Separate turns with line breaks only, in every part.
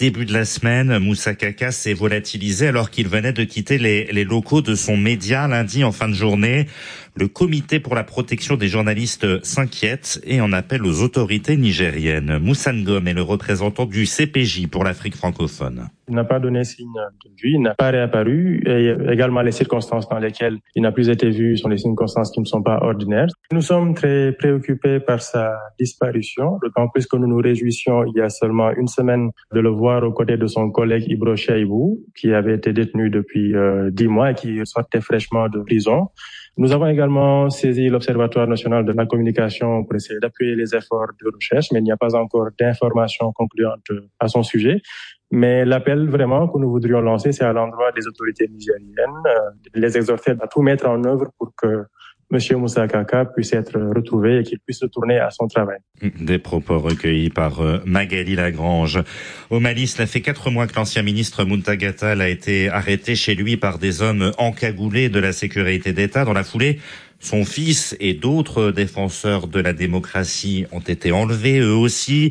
début de la semaine, Moussa Kaka s'est volatilisé alors qu'il venait de quitter les locaux de son média lundi en fin de journée. Le comité pour la protection des journalistes s'inquiète et en appelle aux autorités nigériennes. Moussa Ngom est le représentant du CPJ pour l'Afrique francophone.
Il n'a pas donné signe de vue, il n'a pas réapparu et également les circonstances dans lesquelles il n'a plus été vu sont des circonstances qui ne sont pas ordinaires. Nous sommes très préoccupés par sa disparition, d'autant plus que nous nous réjouissions il y a seulement une semaine de le voir aux côtés de son collègue Ibro Cheibou, qui avait été détenu depuis 10 mois et qui sortait fraîchement de prison. Nous avons également saisi l'Observatoire national de la communication pour essayer d'appuyer les efforts de recherche, mais il n'y a pas encore d'informations concluantes à son sujet. Mais l'appel vraiment que nous voudrions lancer, c'est à l'endroit des autorités nigériennes, les exhorter à tout mettre en œuvre pour que M. Moussa Kaka puisse être retrouvé et qu'il puisse retourner à son travail.
Des propos recueillis par Magali Lagrange. Au Mali, cela fait 4 mois que l'ancien ministre Muntagha Tall a été arrêté chez lui par des hommes encagoulés de la sécurité d'État. Dans la foulée, son fils et d'autres défenseurs de la démocratie ont été enlevés eux aussi.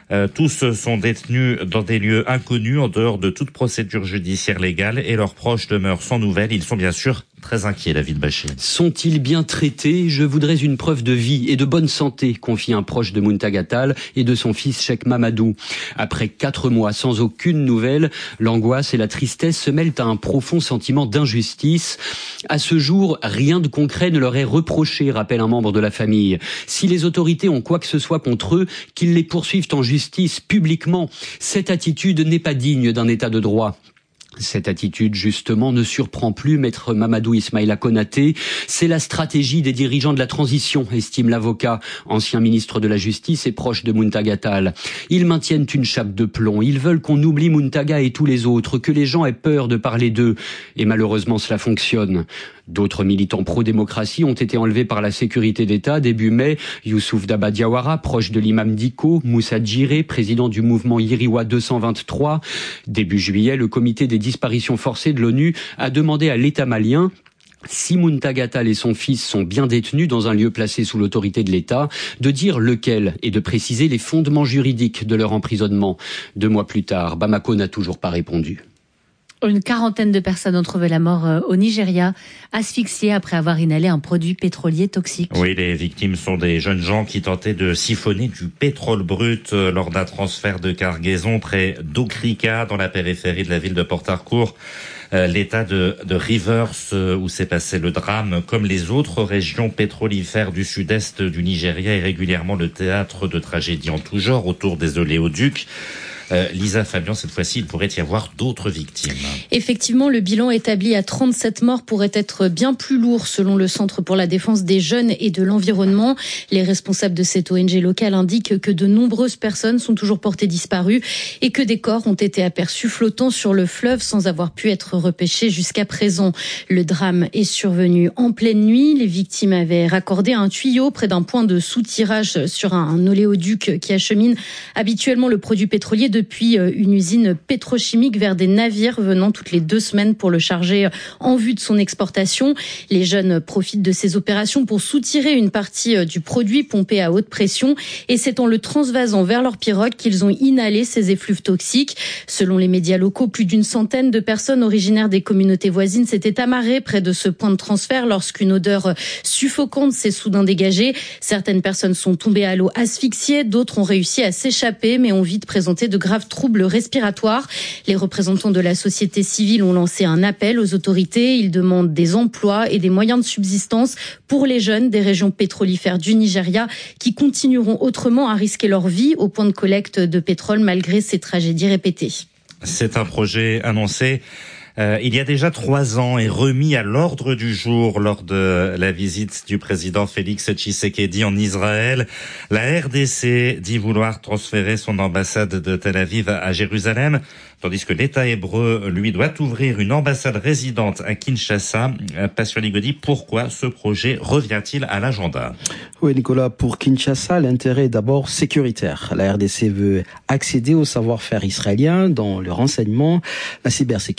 Tous sont détenus dans des lieux inconnus en dehors de toute procédure judiciaire légale et leurs proches demeurent sans nouvelles. Ils sont bien sûr très inquiets, David Bachir.
Sont-ils bien traités ? Je voudrais une preuve de vie et de bonne santé, confie un proche de Muntagha Tall et de son fils Cheikh Mamadou. Après 4 mois sans aucune nouvelle, l'angoisse et la tristesse se mêlent à un profond sentiment d'injustice. À ce jour, rien de concret ne leur est reproché, rappelle un membre de la famille. Si les autorités ont quoi que ce soit contre eux, qu'ils les poursuivent en justice publiquement. Cette attitude n'est pas digne d'un état de droit. Cette attitude, justement, ne surprend plus maître Mamadou Ismaïla Konaté. C'est la stratégie des dirigeants de la transition, estime l'avocat, ancien ministre de la Justice et proche de Muntagha Tall. Ils maintiennent une chape de plomb. Ils veulent qu'on oublie Muntagha et tous les autres, que les gens aient peur de parler d'eux. Et malheureusement, cela fonctionne. D'autres militants pro-démocratie ont été enlevés par la sécurité d'État début mai. Youssouf Daba Diawara, proche de l'imam Diko, Moussa Djiré, président du mouvement Yiriwa 223. Début juillet, le comité des disparitions forcées de l'ONU a demandé à l'État malien, si Muntagha Tall et son fils sont bien détenus dans un lieu placé sous l'autorité de l'État, de dire lequel et de préciser les fondements juridiques de leur emprisonnement. 2 mois plus tard, Bamako n'a toujours pas répondu.
Une quarantaine de personnes ont trouvé la mort au Nigeria, asphyxiées après avoir inhalé un produit pétrolier toxique.
Oui, les victimes sont des jeunes gens qui tentaient de siphonner du pétrole brut lors d'un transfert de cargaison près d'Okrika, dans la périphérie de la ville de Port Harcourt. L'état de Rivers, où s'est passé le drame, comme les autres régions pétrolifères du sud-est du Nigeria, est régulièrement le théâtre de tragédies en tout genre autour des oléoducs. Lisa Fabian, cette fois-ci, il pourrait y avoir d'autres victimes.
Effectivement, le bilan établi à 37 morts pourrait être bien plus lourd, selon le Centre pour la défense des jeunes et de l'environnement. Les responsables de cette ONG locale indiquent que de nombreuses personnes sont toujours portées disparues et que des corps ont été aperçus flottant sur le fleuve sans avoir pu être repêchés jusqu'à présent. Le drame est survenu en pleine nuit. Les victimes avaient raccordé un tuyau près d'un point de soutirage sur un oléoduc qui achemine habituellement le produit pétrolier depuis une usine pétrochimique vers des navires venant toutes les 2 semaines pour le charger en vue de son exportation. Les jeunes profitent de ces opérations pour soutirer une partie du produit pompé à haute pression et c'est en le transvasant vers leur pirogue qu'ils ont inhalé ces effluves toxiques. Selon les médias locaux, plus d'une centaine de personnes originaires des communautés voisines s'étaient amarrées près de ce point de transfert lorsqu'une odeur suffocante s'est soudain dégagée. Certaines personnes sont tombées à l'eau asphyxiées, d'autres ont réussi à s'échapper mais ont vite présenté de graves troubles respiratoires. Les représentants de la société civile ont lancé un appel aux autorités. Ils demandent des emplois et des moyens de subsistance pour les jeunes des régions pétrolifères du Nigeria qui continueront autrement à risquer leur vie au point de collecte de pétrole malgré ces tragédies répétées.
C'est un projet annoncé il y a déjà 3 ans et remis à l'ordre du jour lors de la visite du président Félix Tshisekedi en Israël. La RDC dit vouloir transférer son ambassade de Tel Aviv à Jérusalem, tandis que l'État hébreu, lui, doit ouvrir une ambassade résidente à Kinshasa. Passion Ligodi, pourquoi ce projet revient-il à l'agenda ?
Oui, Nicolas, pour Kinshasa, l'intérêt est d'abord sécuritaire. La RDC veut accéder au savoir-faire israélien dans le renseignement, la cybersécurité,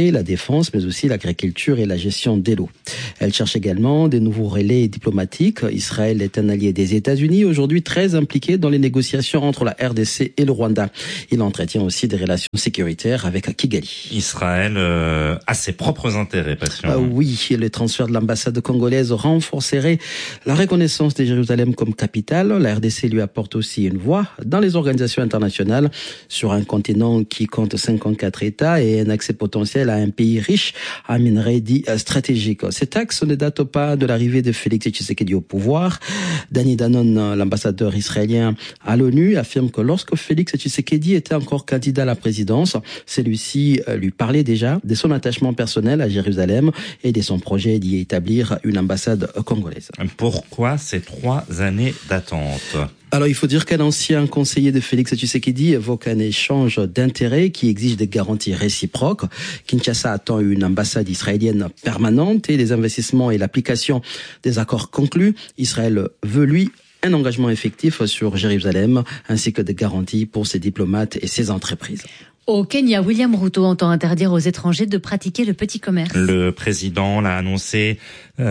sécurité, la défense, mais aussi l'agriculture et la gestion de l'eau. Elle cherche également des nouveaux relais diplomatiques. Israël est un allié des États-Unis, aujourd'hui très impliqué dans les négociations entre la RDC et le Rwanda. Il entretient aussi des relations sécuritaires avec Kigali.
Israël a ses propres intérêts, Patient.
Oui, le transfert de l'ambassade congolaise renforcerait la reconnaissance de Jérusalem comme capitale. La RDC lui apporte aussi une voix dans les organisations internationales sur un continent qui compte 54 États et un accès potentiel à un pays riche en minerais dits stratégiques. Cet axe ne date pas de l'arrivée de Félix Tshisekedi au pouvoir. Danny Danon, l'ambassadeur israélien à l'ONU, affirme que lorsque Félix Tshisekedi était encore candidat à la présidence, celui-ci lui parlait déjà de son attachement personnel à Jérusalem et de son projet d'y établir une ambassade congolaise.
Pourquoi ces 3 années d'attente ?
Alors, il faut dire qu'un ancien conseiller de Félix Tshisekedi évoque un échange d'intérêts qui exige des garanties réciproques. Kinshasa attend une ambassade israélienne permanente et des investissements et l'application des accords conclus. Israël veut, lui, un engagement effectif sur Jérusalem ainsi que des garanties pour ses diplomates et ses entreprises.
Au Kenya, William Ruto entend interdire aux étrangers de pratiquer le petit commerce.
Le président l'a annoncé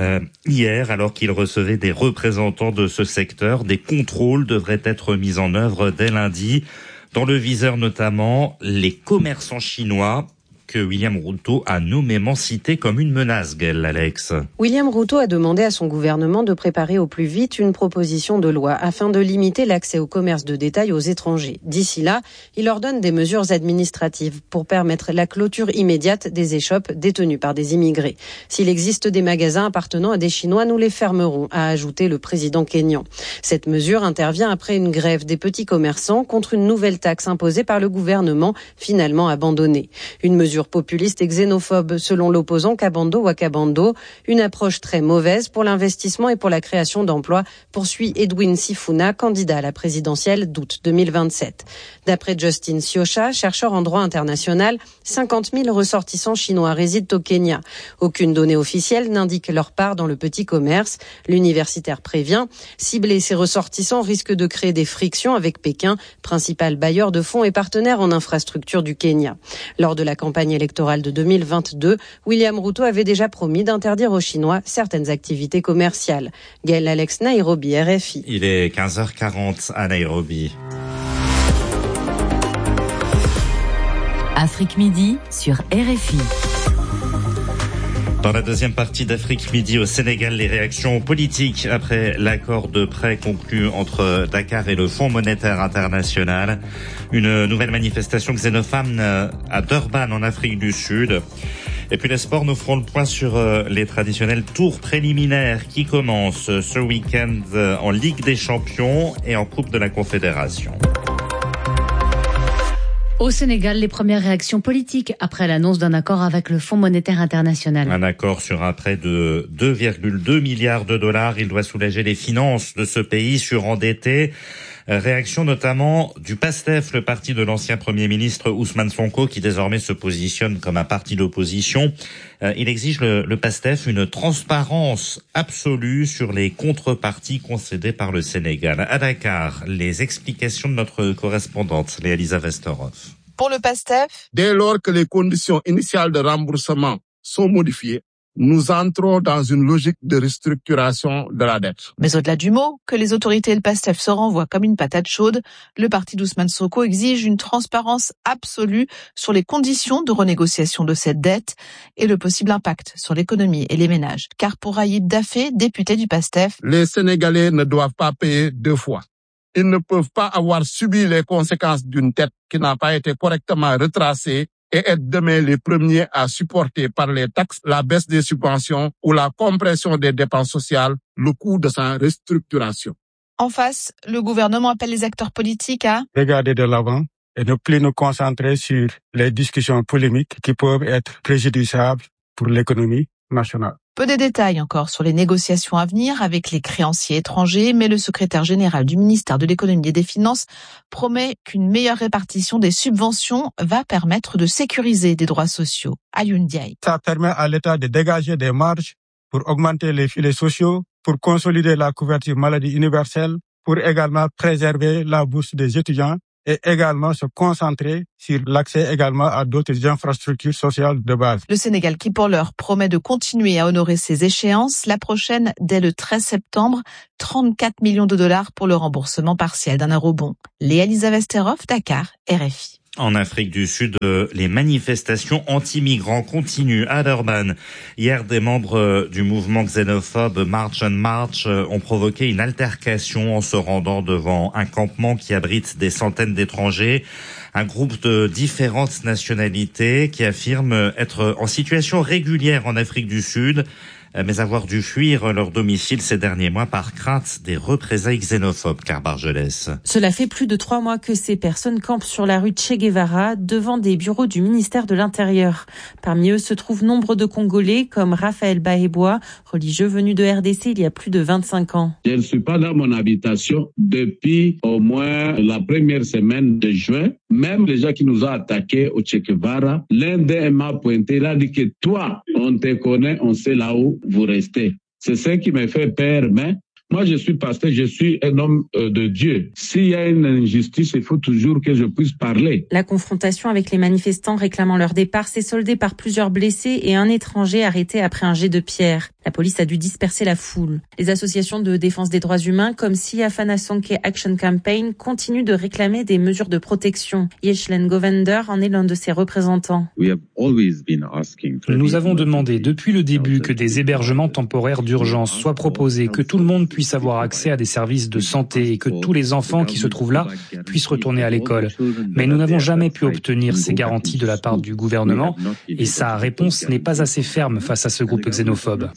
hier alors qu'il recevait des représentants de ce secteur. Des contrôles devraient être mis en œuvre dès lundi. Dans le viseur notamment, les commerçants chinois que William Ruto a nommément cité comme une menace, Gaëlle Alex.
William Ruto a demandé à son gouvernement de préparer au plus vite une proposition de loi afin de limiter l'accès au commerce de détail aux étrangers. D'ici là, il ordonne des mesures administratives pour permettre la clôture immédiate des échoppes détenues par des immigrés. S'il existe des magasins appartenant à des Chinois, nous les fermerons, a ajouté le président kényan. Cette mesure intervient après une grève des petits commerçants contre une nouvelle taxe imposée par le gouvernement, finalement abandonnée. Une mesure populiste et xénophobe selon l'opposant Kabando Wakabando, une approche très mauvaise pour l'investissement et pour la création d'emplois, poursuit Edwin Sifuna, candidat à la présidentielle d'août 2027. D'après Justin Siosha, chercheur en droit international, 50 000 ressortissants chinois résident au Kenya. Aucune donnée officielle n'indique leur part dans le petit commerce. L'universitaire prévient, cibler ces ressortissants risque de créer des frictions avec Pékin, principal bailleur de fonds et partenaire en infrastructure du Kenya. Lors de la campagne électorale de 2022, William Ruto avait déjà promis d'interdire aux Chinois certaines activités commerciales. Gaëlle Alex, Nairobi, RFI.
Il est 15h40 à Nairobi.
Afrique Midi sur RFI.
Dans la deuxième partie d'Afrique Midi au Sénégal, les réactions politiques après l'accord de prêt conclu entre Dakar et le Fonds monétaire international. Une nouvelle manifestation xénophobe à Durban en Afrique du Sud. Et puis les sports, nous ferons le point sur les traditionnels tours préliminaires qui commencent ce week-end en Ligue des Champions et en Coupe de la Confédération.
Au Sénégal, les premières réactions politiques après l'annonce d'un accord avec le Fonds monétaire international.
Un accord sur un prêt de 2,2 milliards de dollars. Il doit soulager les finances de ce pays surendetté. Réaction notamment du PASTEF, le parti de l'ancien Premier ministre Ousmane Sonko, qui désormais se positionne comme un parti d'opposition. Il exige le PASTEF une transparence absolue sur les contreparties concédées par le Sénégal. À Dakar, les explications de notre correspondante, Léa-Lisa Vesterov.
Pour le PASTEF, dès lors que les conditions initiales de remboursement sont modifiées, nous entrons dans une logique de restructuration de la dette.
Mais au-delà du mot, que les autorités et le PASTEF se renvoient comme une patate chaude, le parti d'Ousmane Sonko exige une transparence absolue sur les conditions de renégociation de cette dette et le possible impact sur l'économie et les ménages. Car pour Ayib Daffé, député du PASTEF,
les Sénégalais ne doivent pas payer 2 fois. Ils ne peuvent pas avoir subi les conséquences d'une dette qui n'a pas été correctement retracée et être demain les premiers à supporter par les taxes la baisse des subventions ou la compression des dépenses sociales, le coût de sa restructuration.
En face, le gouvernement appelle les acteurs politiques à
regarder de l'avant et ne plus nous concentrer sur les discussions polémiques qui peuvent être préjudiciables pour l'économie nationale.
Peu de détails encore sur les négociations à venir avec les créanciers étrangers, mais le secrétaire général du ministère de l'économie et des finances promet qu'une meilleure répartition des subventions va permettre de sécuriser des droits sociaux. Alioune Diaye.
Ça permet à l'État de dégager des marges pour augmenter les filets sociaux, pour consolider la couverture maladie universelle, pour également préserver la bourse des étudiants et également se concentrer sur l'accès également à d'autres infrastructures sociales de base.
Le Sénégal qui pour l'heure promet de continuer à honorer ses échéances. La prochaine dès le 13 septembre, 34 millions de dollars pour le remboursement partiel d'un eurobond. Léa Lisa Vesterhoff, Dakar, RFI.
En Afrique du Sud, les manifestations anti-migrants continuent à Durban. Hier, des membres du mouvement xénophobe March on March ont provoqué une altercation en se rendant devant un campement qui abrite des centaines d'étrangers. Un groupe de différentes nationalités qui affirme être en situation régulière en Afrique du Sud, mais avoir dû fuir leur domicile ces derniers mois par crainte des représailles xénophobes. Car Bargelès.
Cela fait plus de 3 mois que ces personnes campent sur la rue Che Guevara devant des bureaux du ministère de l'Intérieur. Parmi eux se trouvent nombre de Congolais comme Raphaël Bahebois, religieux venu de RDC il y a plus de 25 ans.
Je ne suis pas dans mon habitation depuis au moins la première semaine de juin. Même les gens qui nous ont attaqués au Che Guevara, l'un d'eux m'a pointé, il a dit que toi, on te connaît, on sait là où vous restez. C'est ça qui me fait peur, mais moi je suis pasteur, je suis un homme de Dieu. S'il y a une injustice, il faut toujours que je puisse parler.
La confrontation avec les manifestants réclamant leur départ s'est soldée par plusieurs blessés et un étranger arrêté après un jet de pierre. La police a dû disperser la foule. Les associations de défense des droits humains comme Siafana Sonke Action Campaign continuent de réclamer des mesures de protection. Yeshlen Govender en est l'un de ses représentants.
Nous avons demandé depuis le début que des hébergements temporaires d'urgence soient proposés, que tout le monde puisse avoir accès à des services de santé et que tous les enfants qui se trouvent là puissent retourner à l'école. Mais nous n'avons jamais pu obtenir ces garanties de la part du gouvernement et sa réponse n'est pas assez ferme face à ce groupe xénophobe.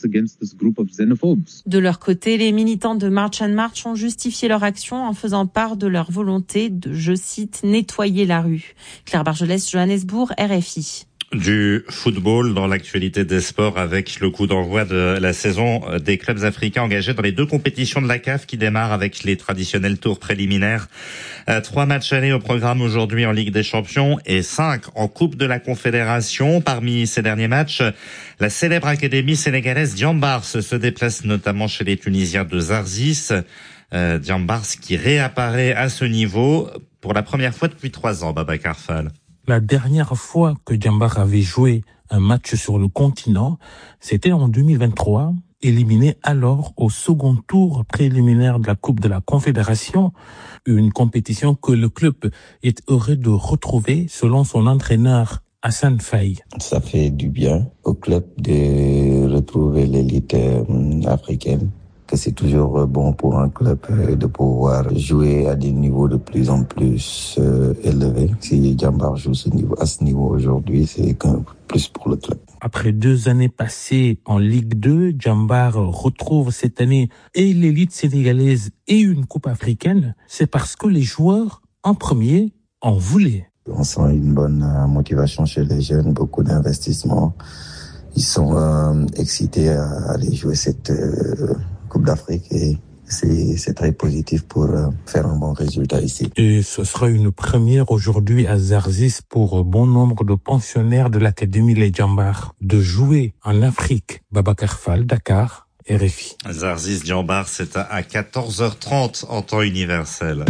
De leur côté, les militants de March on March ont justifié leur action en faisant part de leur volonté de, je cite, nettoyer la rue. Claire Bargelès, Johannesburg, RFI.
Du football dans l'actualité des sports avec le coup d'envoi de la saison des clubs africains engagés dans les 2 compétitions de la CAF qui démarrent avec les traditionnels tours préliminaires. 3 matchs allés au programme aujourd'hui en Ligue des Champions et 5 en Coupe de la Confédération. Parmi ces derniers matchs, la célèbre académie sénégalaise Diambars se déplace notamment chez les Tunisiens de Zarzis. Diambars qui réapparaît à ce niveau pour la première fois depuis 3 ans, Babacar Fall.
La dernière fois que Diambars avait joué un match sur le continent, c'était en 2023, éliminé alors au second tour préliminaire de la Coupe de la Confédération, une compétition que le club est heureux de retrouver selon son entraîneur Hassan Faye.
Ça fait du bien au club de retrouver l'élite africaine. C'est toujours bon pour un club de pouvoir jouer à des niveaux de plus en plus élevés. Si Diambars joue à ce niveau aujourd'hui, c'est qu'un plus pour le club.
Après 2 années passées en Ligue 2, Diambars retrouve cette année et l'élite sénégalaise et une coupe africaine. C'est parce que les joueurs, en premier, en voulaient.
On sent une bonne motivation chez les jeunes, beaucoup d'investissements. Ils sont excités à aller jouer cette Coupe d'Afrique et c'est très positif pour faire un bon résultat ici.
Et ce sera une première aujourd'hui à Zarzis pour bon nombre de pensionnaires de l'Académie Les Diambars de jouer en Afrique. Babacar Fall, Dakar, RFI.
Zarzis Diambars, c'est à 14h30 en temps universel.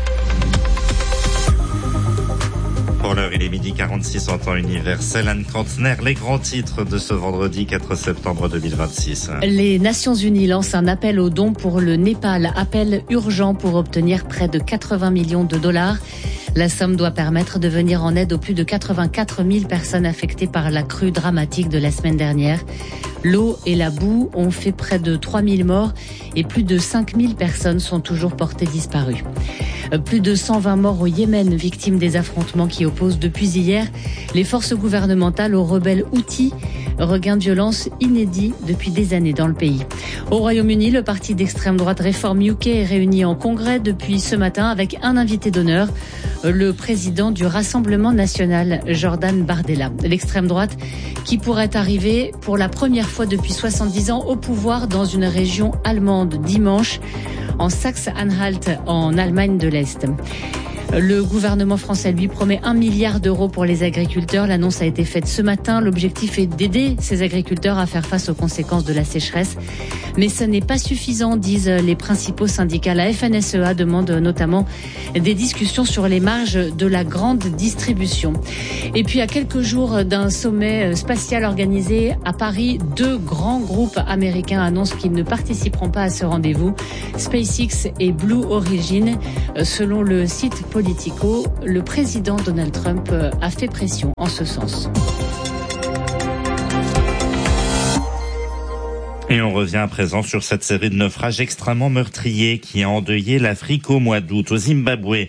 Pour l'heure, il est 12h46 en temps universel. Anne Kantner, les grands titres de ce vendredi 4 septembre 2026.
Les Nations Unies lancent un appel aux dons pour le Népal. Appel urgent pour obtenir près de 80 millions de dollars. La somme doit permettre de venir en aide aux plus de 84 000 personnes affectées par la crue dramatique de la semaine dernière. L'eau et la boue ont fait près de 3 000 morts et plus de 5 000 personnes sont toujours portées disparues. Plus de 120 morts au Yémen, victimes des affrontements qui opposent depuis hier les forces gouvernementales aux rebelles Houthis. Regain de violence inédit depuis des années dans le pays. Au Royaume-Uni, le parti d'extrême droite Reform UK est réuni en congrès depuis ce matin avec un invité d'honneur, le président du Rassemblement national, Jordan Bardella. L'extrême droite qui pourrait arriver pour la première fois depuis 70 ans au pouvoir dans une région allemande dimanche, en Saxe-Anhalt, en Allemagne de l'Est. Le gouvernement français lui promet 1 milliard d'euros pour les agriculteurs. L'annonce a été faite ce matin. L'objectif est d'aider ces agriculteurs à faire face aux conséquences de la sécheresse. Mais ce n'est pas suffisant, disent les principaux syndicats. La FNSEA demande notamment des discussions sur les marges de la grande distribution. Et puis à quelques jours d'un sommet spatial organisé à Paris, 2 grands groupes américains annoncent qu'ils ne participeront pas à ce rendez-vous. SpaceX et Blue Origin. Selon le site Politico, le président Donald Trump a fait pression en ce sens.
Et on revient à présent sur cette série de naufrages extrêmement meurtriers qui a endeuillé l'Afrique au mois d'août. Au Zimbabwe,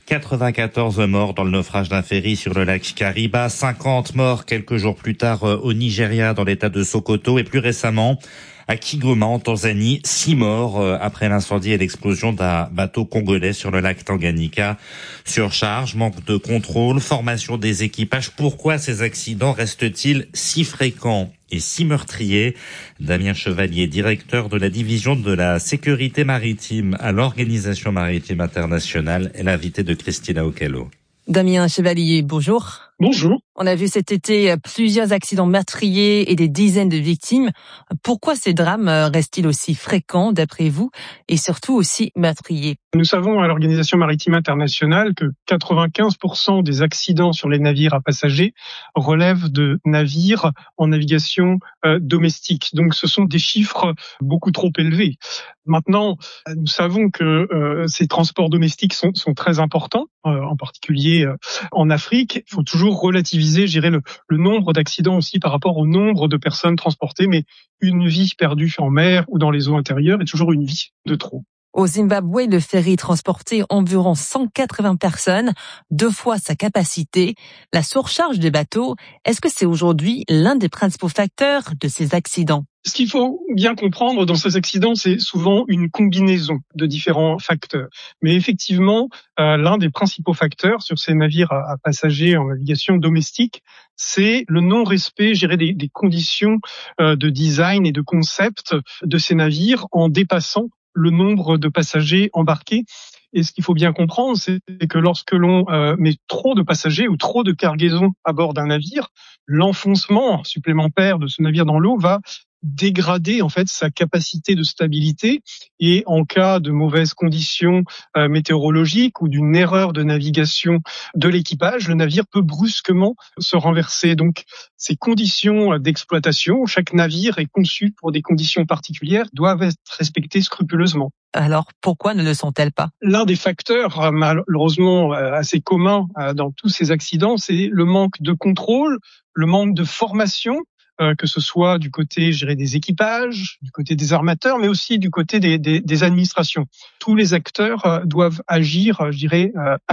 94 morts dans le naufrage d'un ferry sur le lac Kariba, 50 morts quelques jours plus tard au Nigeria dans l'état de Sokoto et plus récemment à Kigoma en Tanzanie, 6 morts après l'incendie et l'explosion d'un bateau congolais sur le lac Tanganyika. Surcharge, manque de contrôle, formation des équipages. Pourquoi ces accidents restent-ils si fréquents et si meurtriers? Damien Chevalier, directeur de la division de la sécurité maritime à l'Organisation maritime internationale, est l'invité de Christina Okello.
Damien Chevalier, bonjour.
Bonjour.
On a vu cet été plusieurs accidents meurtriers et des dizaines de victimes. Pourquoi ces drames restent-ils aussi fréquents d'après vous et surtout aussi meurtriers?
Nous savons à l'Organisation maritime internationale que 95% des accidents sur les navires à passagers relèvent de navires en navigation domestique. Donc ce sont des chiffres beaucoup trop élevés. Maintenant, nous savons que ces transports domestiques sont très importants, en particulier en Afrique. Il faut toujours relativiser, je dirais, le nombre d'accidents aussi par rapport au nombre de personnes transportées, mais une vie perdue en mer ou dans les eaux intérieures est toujours une vie de trop.
Au Zimbabwe, le ferry transportait environ 180 personnes, 2 fois sa capacité. La surcharge des bateaux, est-ce que c'est aujourd'hui l'un des principaux facteurs de ces accidents?
Ce qu'il faut bien comprendre dans ces accidents, c'est souvent une combinaison de différents facteurs. Mais effectivement, l'un des principaux facteurs sur ces navires à passagers en navigation domestique, c'est le non-respect, je dirais, des conditions de design et de concept de ces navires en dépassant le nombre de passagers embarqués. Et ce qu'il faut bien comprendre, c'est que lorsque l'on met trop de passagers ou trop de cargaisons à bord d'un navire, l'enfoncement supplémentaire de ce navire dans l'eau va dégrader en fait sa capacité de stabilité et en cas de mauvaises conditions météorologiques ou d'une erreur de navigation de l'équipage, le navire peut brusquement se renverser. Donc ces conditions d'exploitation, chaque navire est conçu pour des conditions particulières, doivent être respectées scrupuleusement.
Alors, pourquoi ne le sont-elles pas?
L'un des facteurs malheureusement assez communs dans tous ces accidents, c'est le manque de contrôle, le manque de formation, que ce soit du côté, je dirais, des équipages, du côté des armateurs, mais aussi du côté des administrations. Tous les acteurs doivent agir, je dirais,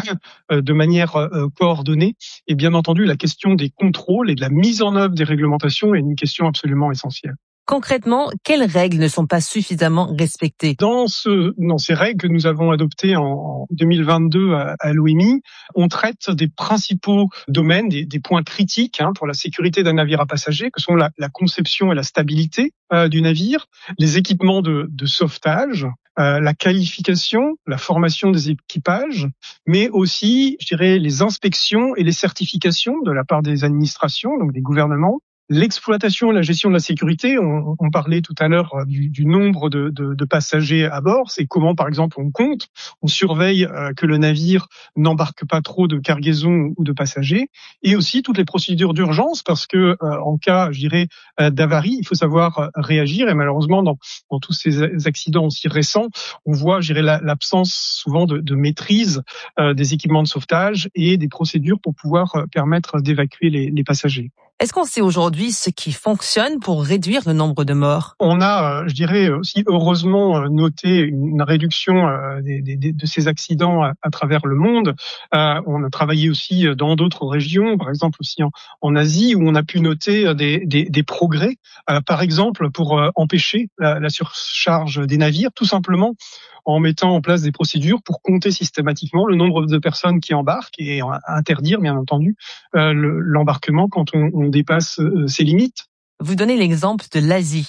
de manière coordonnée. Et bien entendu, la question des contrôles et de la mise en œuvre des réglementations est une question absolument essentielle.
Concrètement, quelles règles ne sont pas suffisamment respectées?
Dans ces règles que nous avons adoptées en 2022 à l'OMI, on traite des principaux domaines, des points critiques pour la sécurité d'un navire à passagers, que sont la conception et la stabilité du navire, les équipements de sauvetage, la qualification, la formation des équipages, mais aussi, je dirais, les inspections et les certifications de la part des administrations, donc des gouvernements. L'exploitation et la gestion de la sécurité, on parlait tout à l'heure du nombre de passagers à bord, c'est comment par exemple on compte, on surveille que le navire n'embarque pas trop de cargaisons ou de passagers, et aussi toutes les procédures d'urgence parce que en cas, je dirais, d'avarie, il faut savoir réagir et malheureusement dans tous ces accidents aussi récents, on voit, je dirais, l'absence souvent de maîtrise des équipements de sauvetage et des procédures pour pouvoir permettre d'évacuer les passagers.
Est-ce qu'on sait aujourd'hui ce qui fonctionne pour réduire le nombre de morts?
On a, je dirais aussi heureusement, noté une réduction de ces accidents à travers le monde. On a travaillé aussi dans d'autres régions, par exemple aussi en Asie, où on a pu noter des progrès. Par exemple, pour empêcher la surcharge des navires, tout simplement en mettant en place des procédures pour compter systématiquement le nombre de personnes qui embarquent et interdire, bien entendu, l'embarquement quand on dépasse ces limites.
Vous donnez l'exemple de l'Asie.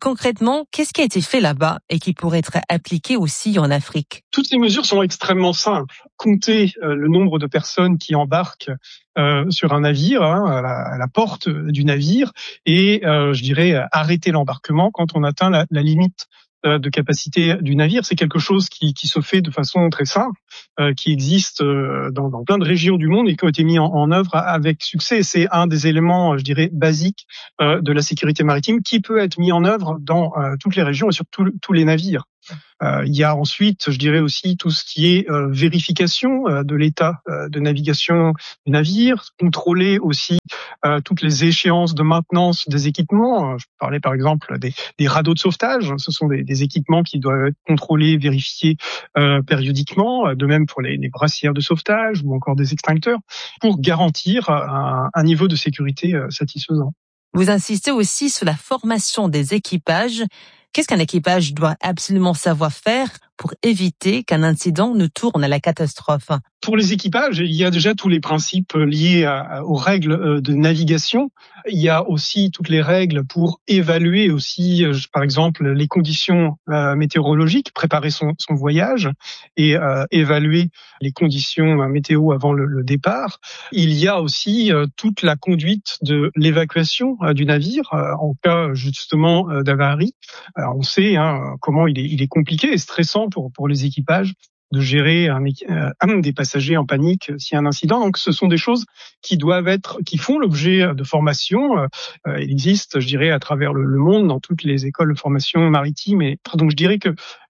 concrètement, qu'est-ce qui a été fait là-bas et qui pourrait être appliqué aussi en Afrique?
Toutes ces mesures sont extrêmement simples. Compter le nombre de personnes qui embarquent sur un navire, à la porte du navire, et je dirais arrêter l'embarquement quand on atteint la limite de capacité du navire. C'est quelque chose qui se fait de façon très simple, qui existe dans plein de régions du monde et qui ont été mis en œuvre avec succès. C'est un des éléments, je dirais, basiques de la sécurité maritime qui peut être mis en œuvre dans toutes les régions et sur tous les navires. Il y a ensuite, je dirais aussi, tout ce qui est vérification de l'état de navigation du navire, contrôler aussi toutes les échéances de maintenance des équipements. Je parlais par exemple des radeaux de sauvetage. Ce sont des équipements qui doivent être contrôlés, vérifiés périodiquement, de même pour les brassières de sauvetage ou encore des extincteurs, pour garantir un niveau de sécurité satisfaisant.
Vous insistez aussi sur la formation des équipages. Qu'est-ce qu'un équipage doit absolument savoir faire pour éviter qu'un incident ne tourne à la catastrophe?
Pour les équipages, il y a déjà tous les principes liés aux règles de navigation. Il y a aussi toutes les règles pour évaluer aussi, par exemple, les conditions météorologiques, préparer son voyage et évaluer les conditions météo avant le départ. Il y a aussi toute la conduite de l'évacuation du navire en cas justement d'avarie. Alors, on sait comment il est compliqué et stressant pour les équipages de gérer des passagers en panique s'il y a un incident. Donc, ce sont des choses qui font l'objet de formation. Il existe, je dirais, à travers le monde, dans toutes les écoles de formation maritime. Et donc, je dirais que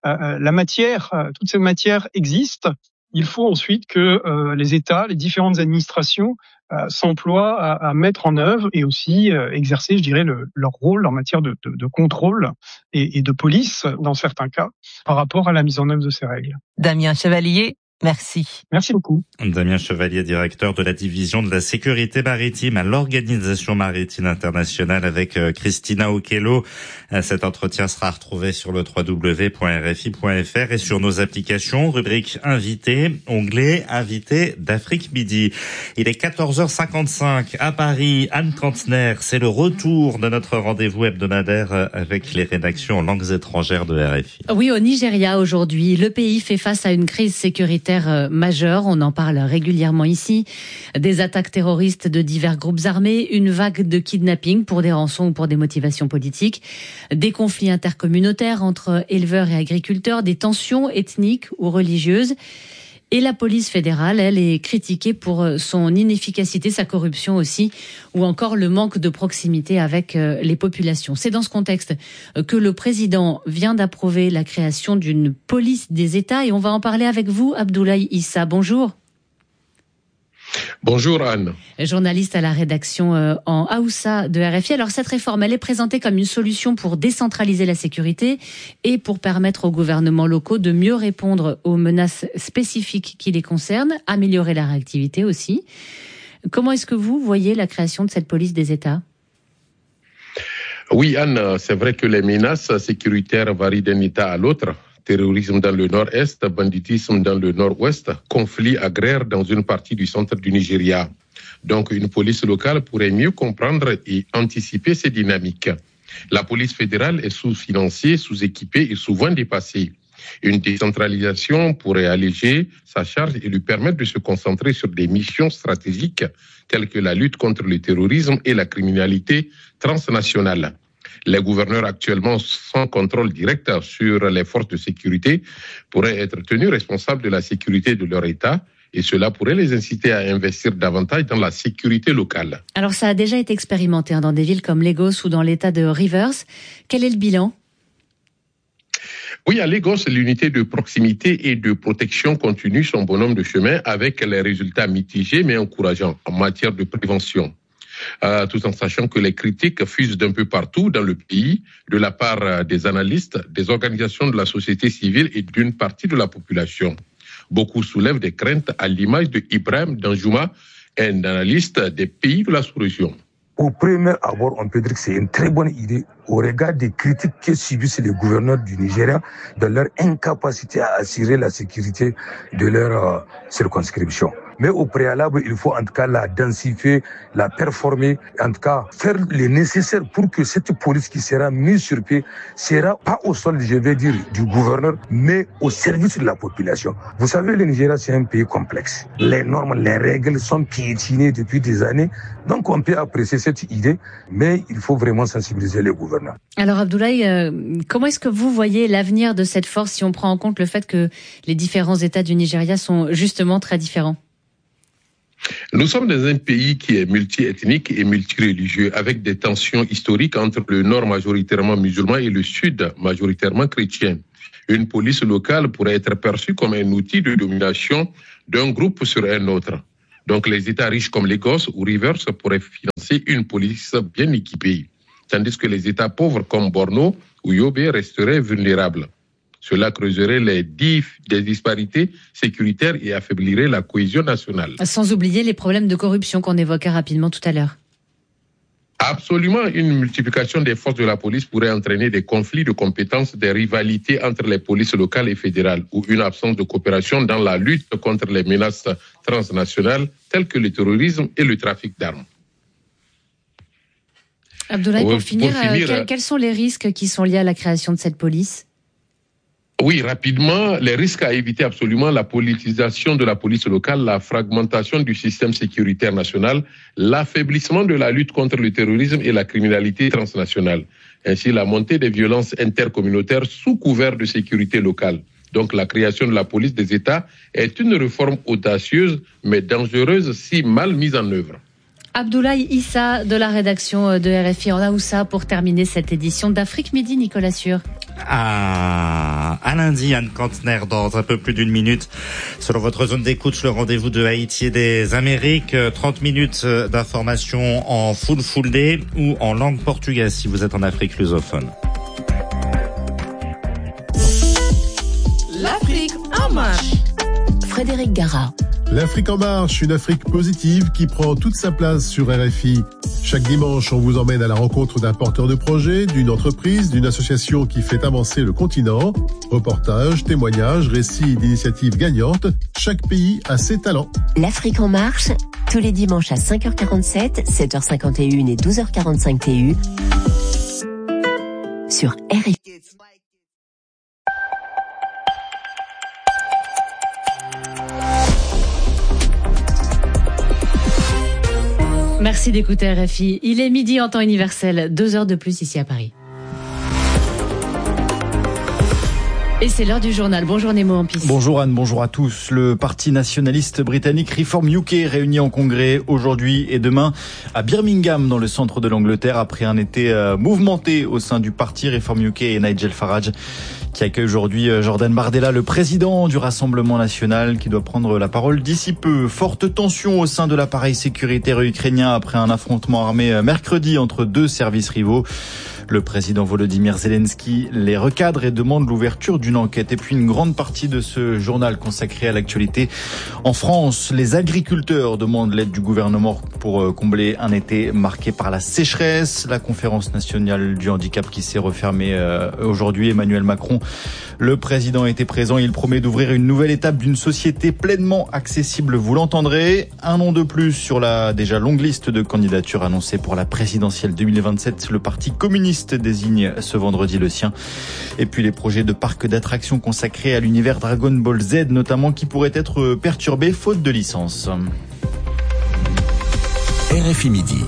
toute cette matière existe. Il faut ensuite que les États, les différentes administrations s'emploient à mettre en œuvre et aussi exercer, je dirais, leur rôle en matière de contrôle et de police, dans certains cas, par rapport à la mise en œuvre de ces règles.
Damien Chevalier, merci.
Merci beaucoup.
Damien Chevalier, directeur de la division de la sécurité maritime à l'Organisation maritime internationale avec Christina Okello. Cet entretien sera retrouvé sur le www.rfi.fr et sur nos applications, rubrique invité, onglet invité d'Afrique Midi. Il est 14h55 à Paris. Anne Kantner, c'est le retour de notre rendez-vous hebdomadaire avec les rédactions en langues étrangères de RFI.
Oui, au Nigeria aujourd'hui, le pays fait face à une crise sécuritaire majeure, on en parle régulièrement ici, des attaques terroristes de divers groupes armés, une vague de kidnapping pour des rançons ou pour des motivations politiques, des conflits intercommunautaires entre éleveurs et agriculteurs, des tensions ethniques ou religieuses. Et la police fédérale, elle, est critiquée pour son inefficacité, sa corruption aussi, ou encore le manque de proximité avec les populations. C'est dans ce contexte que le président vient d'approuver la création d'une police des États et on va en parler avec vous, Abdoulaye Issa. Bonjour.
Bonjour Anne.
Journaliste à la rédaction en Haoussa de RFI. Alors cette réforme, elle est présentée comme une solution pour décentraliser la sécurité et pour permettre aux gouvernements locaux de mieux répondre aux menaces spécifiques qui les concernent, améliorer la réactivité aussi. Comment est-ce que vous voyez la création de cette police des États ?
Oui Anne, c'est vrai que les menaces sécuritaires varient d'un État à l'autre. Terrorisme dans le nord-est, banditisme dans le nord-ouest, conflit agraire dans une partie du centre du Nigeria. Donc une police locale pourrait mieux comprendre et anticiper ces dynamiques. La police fédérale est sous-financée, sous-équipée et souvent dépassée. Une décentralisation pourrait alléger sa charge et lui permettre de se concentrer sur des missions stratégiques telles que la lutte contre le terrorisme et la criminalité transnationale. Les gouverneurs actuellement sans contrôle direct sur les forces de sécurité pourraient être tenus responsables de la sécurité de leur État et cela pourrait les inciter à investir davantage dans la sécurité locale.
Alors ça a déjà été expérimenté dans des villes comme Lagos ou dans l'État de Rivers. Quel est le bilan ?
Oui, à Lagos, l'unité de proximité et de protection continue son bonhomme de chemin avec les résultats mitigés mais encourageants en matière de prévention. Tout en sachant que les critiques fusent d'un peu partout dans le pays, de la part des analystes, des organisations de la société civile et d'une partie de la population. Beaucoup soulèvent des craintes à l'image de Ibrahim Danjouma, un analyste des pays de la sous-région.
Au premier abord, on peut dire que c'est une très bonne idée au regard des critiques que subissent les gouverneurs du Nigeria de leur incapacité à assurer la sécurité de leur circonscription. Mais au préalable, il faut en tout cas la densifier, la performer, en tout cas faire le nécessaire pour que cette police qui sera mise sur pied sera pas au sol, je vais dire, du gouverneur, mais au service de la population. Vous savez, le Nigeria, c'est un pays complexe. Les normes, les règles sont piétinées depuis des années. Donc on peut apprécier cette idée, mais il faut vraiment sensibiliser les gouverneurs.
Alors Abdoulaye, comment est-ce que vous voyez l'avenir de cette force si on prend en compte le fait que les différents États du Nigeria sont justement très différents?
Nous sommes dans un pays qui est multiethnique et multireligieux, avec des tensions historiques entre le nord majoritairement musulman et le sud majoritairement chrétien. Une police locale pourrait être perçue comme un outil de domination d'un groupe sur un autre. Donc les États riches comme Lagos ou Rivers pourraient financer une police bien équipée, tandis que les États pauvres comme Borno ou Yobe resteraient vulnérables. Cela creuserait des disparités sécuritaires et affaiblirait la cohésion nationale.
Sans oublier les problèmes de corruption qu'on évoquait rapidement tout à l'heure.
Absolument, une multiplication des forces de la police pourrait entraîner des conflits de compétences, des rivalités entre les polices locales et fédérales ou une absence de coopération dans la lutte contre les menaces transnationales telles que le terrorisme et le trafic d'armes.
Abdoulaye, pour finir, quels sont les risques qui sont liés à la création de cette police ?
Oui, rapidement, les risques à éviter absolument, la politisation de la police locale, la fragmentation du système sécuritaire national, l'affaiblissement de la lutte contre le terrorisme et la criminalité transnationale, ainsi la montée des violences intercommunautaires sous couvert de sécurité locale. Donc la création de la police des États est une réforme audacieuse mais dangereuse si mal mise en œuvre.
Abdoulaye Issa de la rédaction de RFI en Aoussa pour terminer cette édition d'Afrique Midi, Nicolas Sûr.
À lundi, Anne Kantner, dans un peu plus d'une minute. Selon votre zone d'écoute, le rendez-vous de Haïti et des Amériques. 30 minutes d'information en full day ou en langue portugaise si vous êtes en Afrique lusophone.
L'Afrique en marche. Frédéric Gara.
L'Afrique en marche, une Afrique positive qui prend toute sa place sur RFI. Chaque dimanche, on vous emmène à la rencontre d'un porteur de projet, d'une entreprise, d'une association qui fait avancer le continent. Reportages, témoignages, récits d'initiatives gagnantes. Chaque pays a ses talents.
L'Afrique en marche, tous les dimanches à 5h47, 7h51 et 12h45 TU sur RFI.
Merci d'écouter RFI. Il est midi en temps universel, 2 heures de plus ici à Paris. Et c'est l'heure du journal. Bonjour Nemo Ampis.
Bonjour Anne, bonjour à tous. Le parti nationaliste britannique Reform UK réuni en congrès aujourd'hui et demain à Birmingham dans le centre de l'Angleterre après un été mouvementé au sein du parti Reform UK et Nigel Farage qui accueille aujourd'hui Jordan Bardella, le président du Rassemblement national qui doit prendre la parole d'ici peu. Forte tension au sein de l'appareil sécuritaire ukrainien après un affrontement armé mercredi entre deux services rivaux. Le président Volodymyr Zelensky les recadre et demande l'ouverture d'une enquête. Et puis une grande partie de ce journal consacré à l'actualité. En France, les agriculteurs demandent l'aide du gouvernement pour combler un été marqué par la sécheresse. La conférence nationale du handicap qui s'est refermée aujourd'hui. Emmanuel Macron, le président, était présent. Il promet d'ouvrir une nouvelle étape d'une société pleinement accessible. Vous l'entendrez. Un nom de plus sur la déjà longue liste de candidatures annoncées pour la présidentielle 2027. Le parti communiste désigne ce vendredi le sien. Et puis les projets de parcs d'attractions consacrés à l'univers Dragon Ball Z notamment qui pourraient être perturbés faute de licence.
RFI Midi.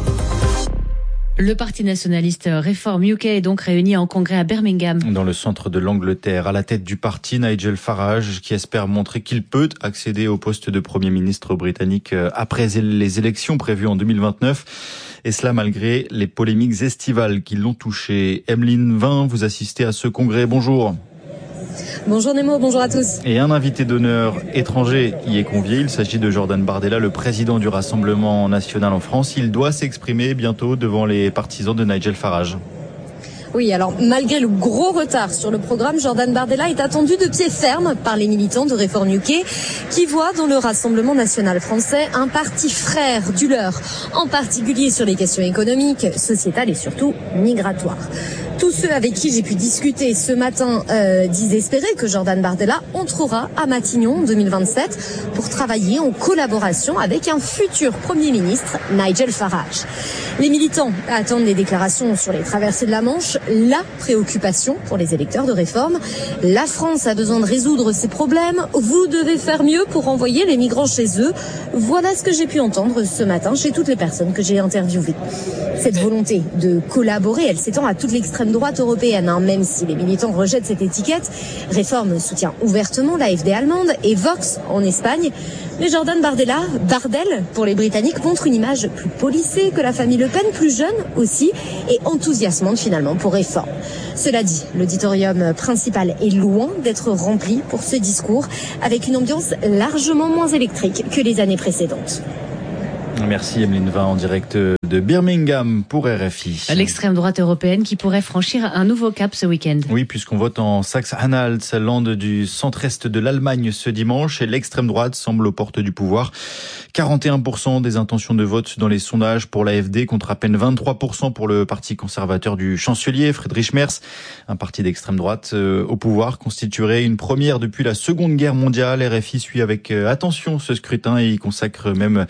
Le parti nationaliste Reform UK est donc réuni en congrès à Birmingham.
Dans le centre de l'Angleterre, à la tête du parti, Nigel Farage, qui espère montrer qu'il peut accéder au poste de Premier ministre britannique après les élections prévues en 2029. Et cela malgré les polémiques estivales qui l'ont touché. Emeline Vin, vous assistez à ce congrès. Bonjour.
Bonjour Nemo, bonjour à tous.
Et un invité d'honneur étranger y est convié. Il s'agit de Jordan Bardella, le président du Rassemblement national en France. Il doit s'exprimer bientôt devant les partisans de Nigel Farage.
Oui, alors malgré le gros retard sur le programme, Jordan Bardella est attendu de pied ferme par les militants de Reform UK qui voient dans le Rassemblement national français un parti frère du leur, en particulier sur les questions économiques, sociétales et surtout migratoires. Tous ceux avec qui j'ai pu discuter ce matin disent espérer que Jordan Bardella entrera à Matignon en 2027 pour travailler en collaboration avec un futur Premier ministre, Nigel Farage. Les militants attendent des déclarations sur les traversées de la Manche, la préoccupation pour les électeurs de réforme. La France a besoin de résoudre ses problèmes. Vous devez faire mieux pour renvoyer les migrants chez eux. Voilà ce que j'ai pu entendre ce matin chez toutes les personnes que j'ai interviewées. Cette volonté de collaborer, elle s'étend à toute l'extrême droite européenne, même si les militants rejettent cette étiquette. Réforme soutient ouvertement l'AfD allemande et Vox en Espagne. Mais Jordan Bardel pour les Britanniques, montre une image plus policée que la famille Le Pen, plus jeune aussi, et enthousiasmante finalement pour réforme. Cela dit, l'auditorium principal est loin d'être rempli pour ce discours, avec une ambiance largement moins électrique que les années précédentes.
Merci Emeline Vin en direct de Birmingham pour RFI.
L'extrême droite européenne qui pourrait franchir un nouveau cap ce week-end.
Oui, puisqu'on vote en Saxe-Anhalt, lande du centre-est de l'Allemagne ce dimanche, et l'extrême droite semble aux portes du pouvoir. 41% des intentions de vote dans les sondages pour l'AfD contre à peine 23% pour le parti conservateur du chancelier Friedrich Merz. Un parti d'extrême droite au pouvoir constituerait une première depuis la Seconde Guerre mondiale. RFI suit avec attention ce scrutin et y consacre même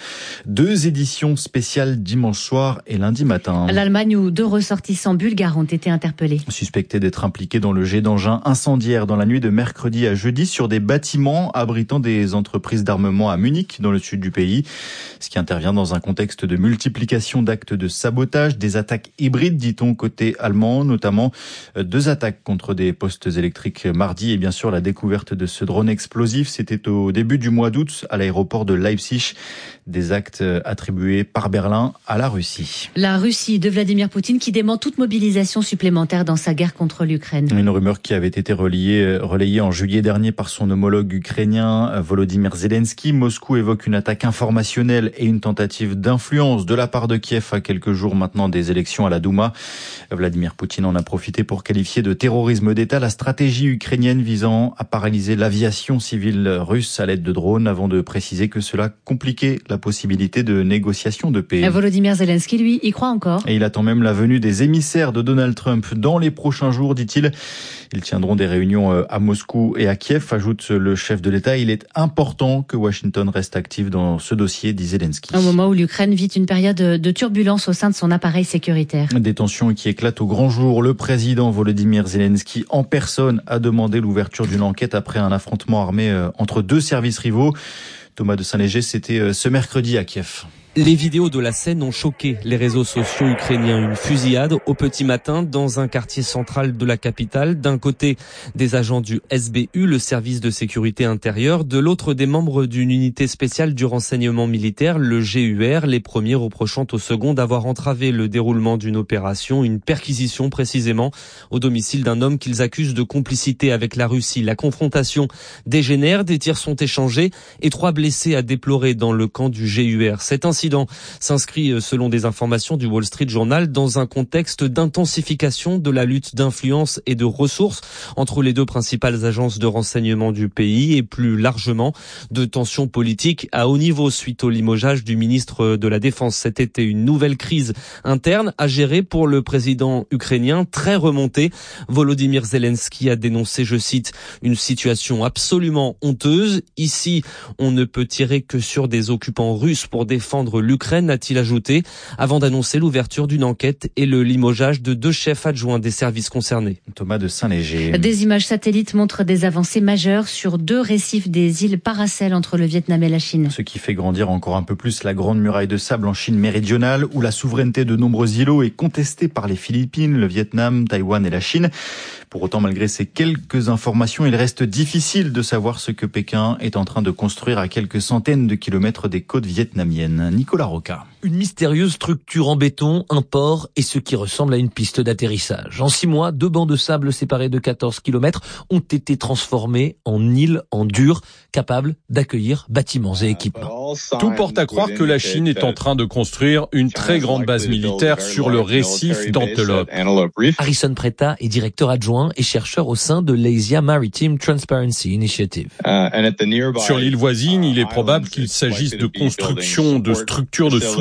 2 éditions spéciales dimanche soir et lundi matin.
L'Allemagne où 2 ressortissants bulgares ont été interpellés.
Suspectés d'être impliqués dans le jet d'engins incendiaires dans la nuit de mercredi à jeudi sur des bâtiments abritant des entreprises d'armement à Munich, dans le sud du pays. Ce qui intervient dans un contexte de multiplication d'actes de sabotage, des attaques hybrides, dit-on, côté allemand, notamment 2 attaques contre des postes électriques mardi et bien sûr la découverte de ce drone explosif. C'était au début du mois d'août à l'aéroport de Leipzig. Des actes attribués par Berlin à la Russie.
La Russie de Vladimir Poutine qui dément toute mobilisation supplémentaire dans sa guerre contre l'Ukraine.
Une rumeur qui avait été relayée en juillet dernier par son homologue ukrainien Volodymyr Zelensky. Moscou évoque une attaque informationnelle et une tentative d'influence de la part de Kiev à quelques jours maintenant des élections à la Douma. Vladimir Poutine en a profité pour qualifier de terrorisme d'État la stratégie ukrainienne visant à paralyser l'aviation civile russe à l'aide de drones, avant de préciser que cela compliquait la possibilité de négociation de paix.
Volodymyr Zelensky, lui, y croit encore.
Et il attend même la venue des émissaires de Donald Trump dans les prochains jours, dit-il. Ils tiendront des réunions à Moscou et à Kiev, ajoute le chef de l'État. Il est important que Washington reste actif dans ce dossier, dit Zelensky.
Au moment où l'Ukraine vit une période de turbulence au sein de son appareil sécuritaire.
Des tensions qui éclatent au grand jour. Le président Volodymyr Zelensky, en personne, a demandé l'ouverture d'une enquête après un affrontement armé entre 2 services rivaux. Thomas de Saint-Léger, c'était ce mercredi à Kiev.
Les vidéos de la scène ont choqué les réseaux sociaux ukrainiens. Une fusillade au petit matin dans un quartier central de la capitale. D'un côté, des agents du SBU, le service de sécurité intérieure. De l'autre, des membres d'une unité spéciale du renseignement militaire, le GUR. Les premiers reprochant au second d'avoir entravé le déroulement d'une opération, une perquisition précisément, au domicile d'un homme qu'ils accusent de complicité avec la Russie. La confrontation dégénère, des tirs sont échangés et 3 blessés à déplorer dans le camp du GUR. Cet incident s'inscrit, selon des informations du Wall Street Journal, dans un contexte d'intensification de la lutte d'influence et de ressources entre les 2 principales agences de renseignement du pays et plus largement de tensions politiques à haut niveau suite au limogeage du ministre de la Défense cet été. Une nouvelle crise interne à gérer pour le président ukrainien, très remonté. Volodymyr Zelensky a dénoncé, je cite, une situation absolument honteuse. Ici, on ne peut tirer que sur des occupants russes pour défendre l'Ukraine, a-t-il ajouté, avant d'annoncer l'ouverture d'une enquête et le limogeage de 2 chefs adjoints des services concernés.
Thomas de Saint-Léger.
Des images satellites montrent des avancées majeures sur 2 récifs des îles Paracel entre le Vietnam et la Chine.
Ce qui fait grandir encore un peu plus la grande muraille de sable en Chine méridionale, où la souveraineté de nombreux îlots est contestée par les Philippines, le Vietnam, Taïwan et la Chine. Pour autant, malgré ces quelques informations, il reste difficile de savoir ce que Pékin est en train de construire à quelques centaines de kilomètres des côtes vietnamiennes. Nicolas Roca.
Une mystérieuse structure en béton, un port et ce qui ressemble à une piste d'atterrissage. En 6 mois, 2 bancs de sable séparés de 14 kilomètres ont été transformés en îles en dur, capables d'accueillir bâtiments et équipements.
Tout porte à croire que la Chine est en train de construire une très grande base militaire sur le récif d'Antelope.
Harrison Preta est directeur adjoint et chercheur au sein de l'Asia Maritime Transparency Initiative.
Sur l'île voisine, il est probable qu'il s'agisse de construction de structures de soutien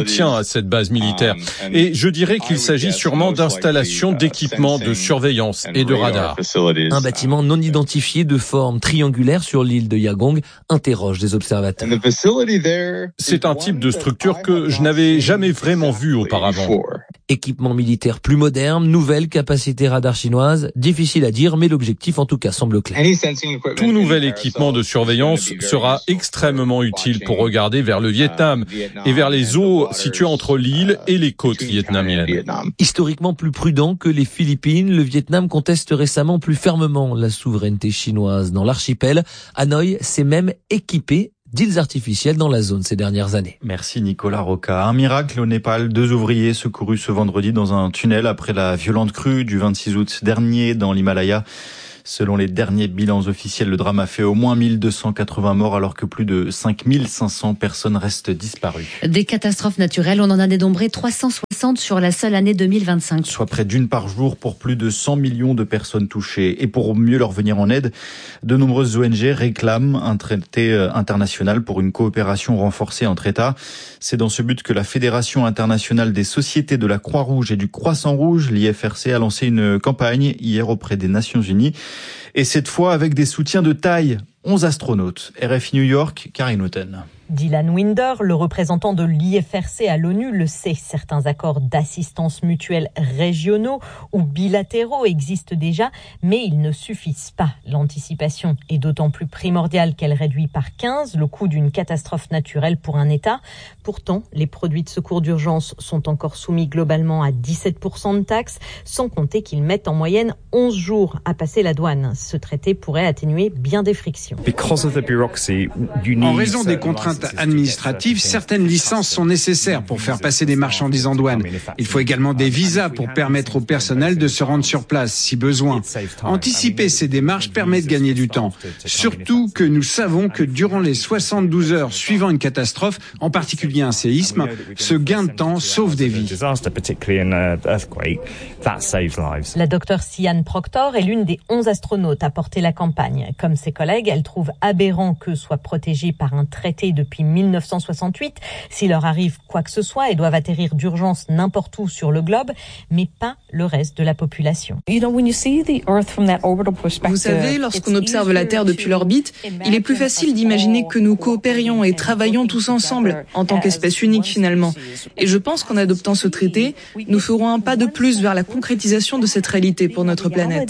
soutien à cette base militaire. Et je dirais qu'il s'agit sûrement d'installations d'équipements de surveillance et de radars.
Un bâtiment non identifié de forme triangulaire sur l'île de Yagong interroge des observateurs.
C'est un type de structure que je n'avais jamais vraiment vu auparavant.
Équipement militaire plus moderne, nouvelle capacité radar chinoise, difficile à dire, mais l'objectif en tout cas semble clair.
Tout nouvel équipement de surveillance sera extrêmement utile pour regarder vers le Vietnam et vers les eaux situées entre l'île et les côtes vietnamiennes.
Historiquement plus prudent que les Philippines, le Vietnam conteste récemment plus fermement la souveraineté chinoise dans l'archipel. Hanoï s'est même équipé d'îles artificielles dans la zone ces dernières années.
Merci Nicolas Roca. Un miracle au Népal, 2 ouvriers secourus ce vendredi dans un tunnel après la violente crue du 26 août dernier dans l'Himalaya. Selon les derniers bilans officiels, le drame a fait au moins 1280 morts alors que plus de 5500 personnes restent disparues.
Des catastrophes naturelles, on en a dénombré 360 sur la seule année 2025.
Soit près d'une par jour pour plus de 100 millions de personnes touchées. Et pour mieux leur venir en aide, de nombreuses ONG réclament un traité international pour une coopération renforcée entre États. C'est dans ce but que la Fédération internationale des sociétés de la Croix-Rouge et du Croissant-Rouge, l'IFRC, a lancé une campagne hier auprès des Nations Unies. Et cette fois avec des soutiens de taille. 11 astronautes. RFI New York, Karine Houghton.
Dylan Winder, le représentant de l'IFRC à l'ONU, le sait. Certains accords d'assistance mutuelle régionaux ou bilatéraux existent déjà, mais ils ne suffisent pas. L'anticipation est d'autant plus primordiale qu'elle réduit par 15 le coût d'une catastrophe naturelle pour un État. Pourtant, les produits de secours d'urgence sont encore soumis globalement à 17% de taxes, sans compter qu'ils mettent en moyenne 11 jours à passer la douane. Ce traité pourrait atténuer bien des frictions.
En raison des contraintes administratives, certaines licences sont nécessaires pour faire passer des marchandises en douane. Il faut également des visas pour permettre au personnel de se rendre sur place si besoin. Anticiper ces démarches permet de gagner du temps. Surtout que nous savons que durant les 72 heures suivant une catastrophe, en particulier un séisme, ce gain de temps sauve des vies.
La docteure Sian Proctor est l'une des 11 astronautes à porter la campagne. Comme ses collègues, elle trouve aberrant que soient protégés par un traité depuis 1968. S'il leur arrive quoi que ce soit, ils doivent atterrir d'urgence n'importe où sur le globe, mais pas le reste de la population.
Vous savez, lorsqu'on observe la Terre depuis l'orbite, il est plus facile d'imaginer que nous coopérions et travaillons tous ensemble, en tant qu'espèce unique finalement. Et je pense qu'en adoptant ce traité, nous ferons un pas de plus vers la concrétisation de cette réalité pour notre planète.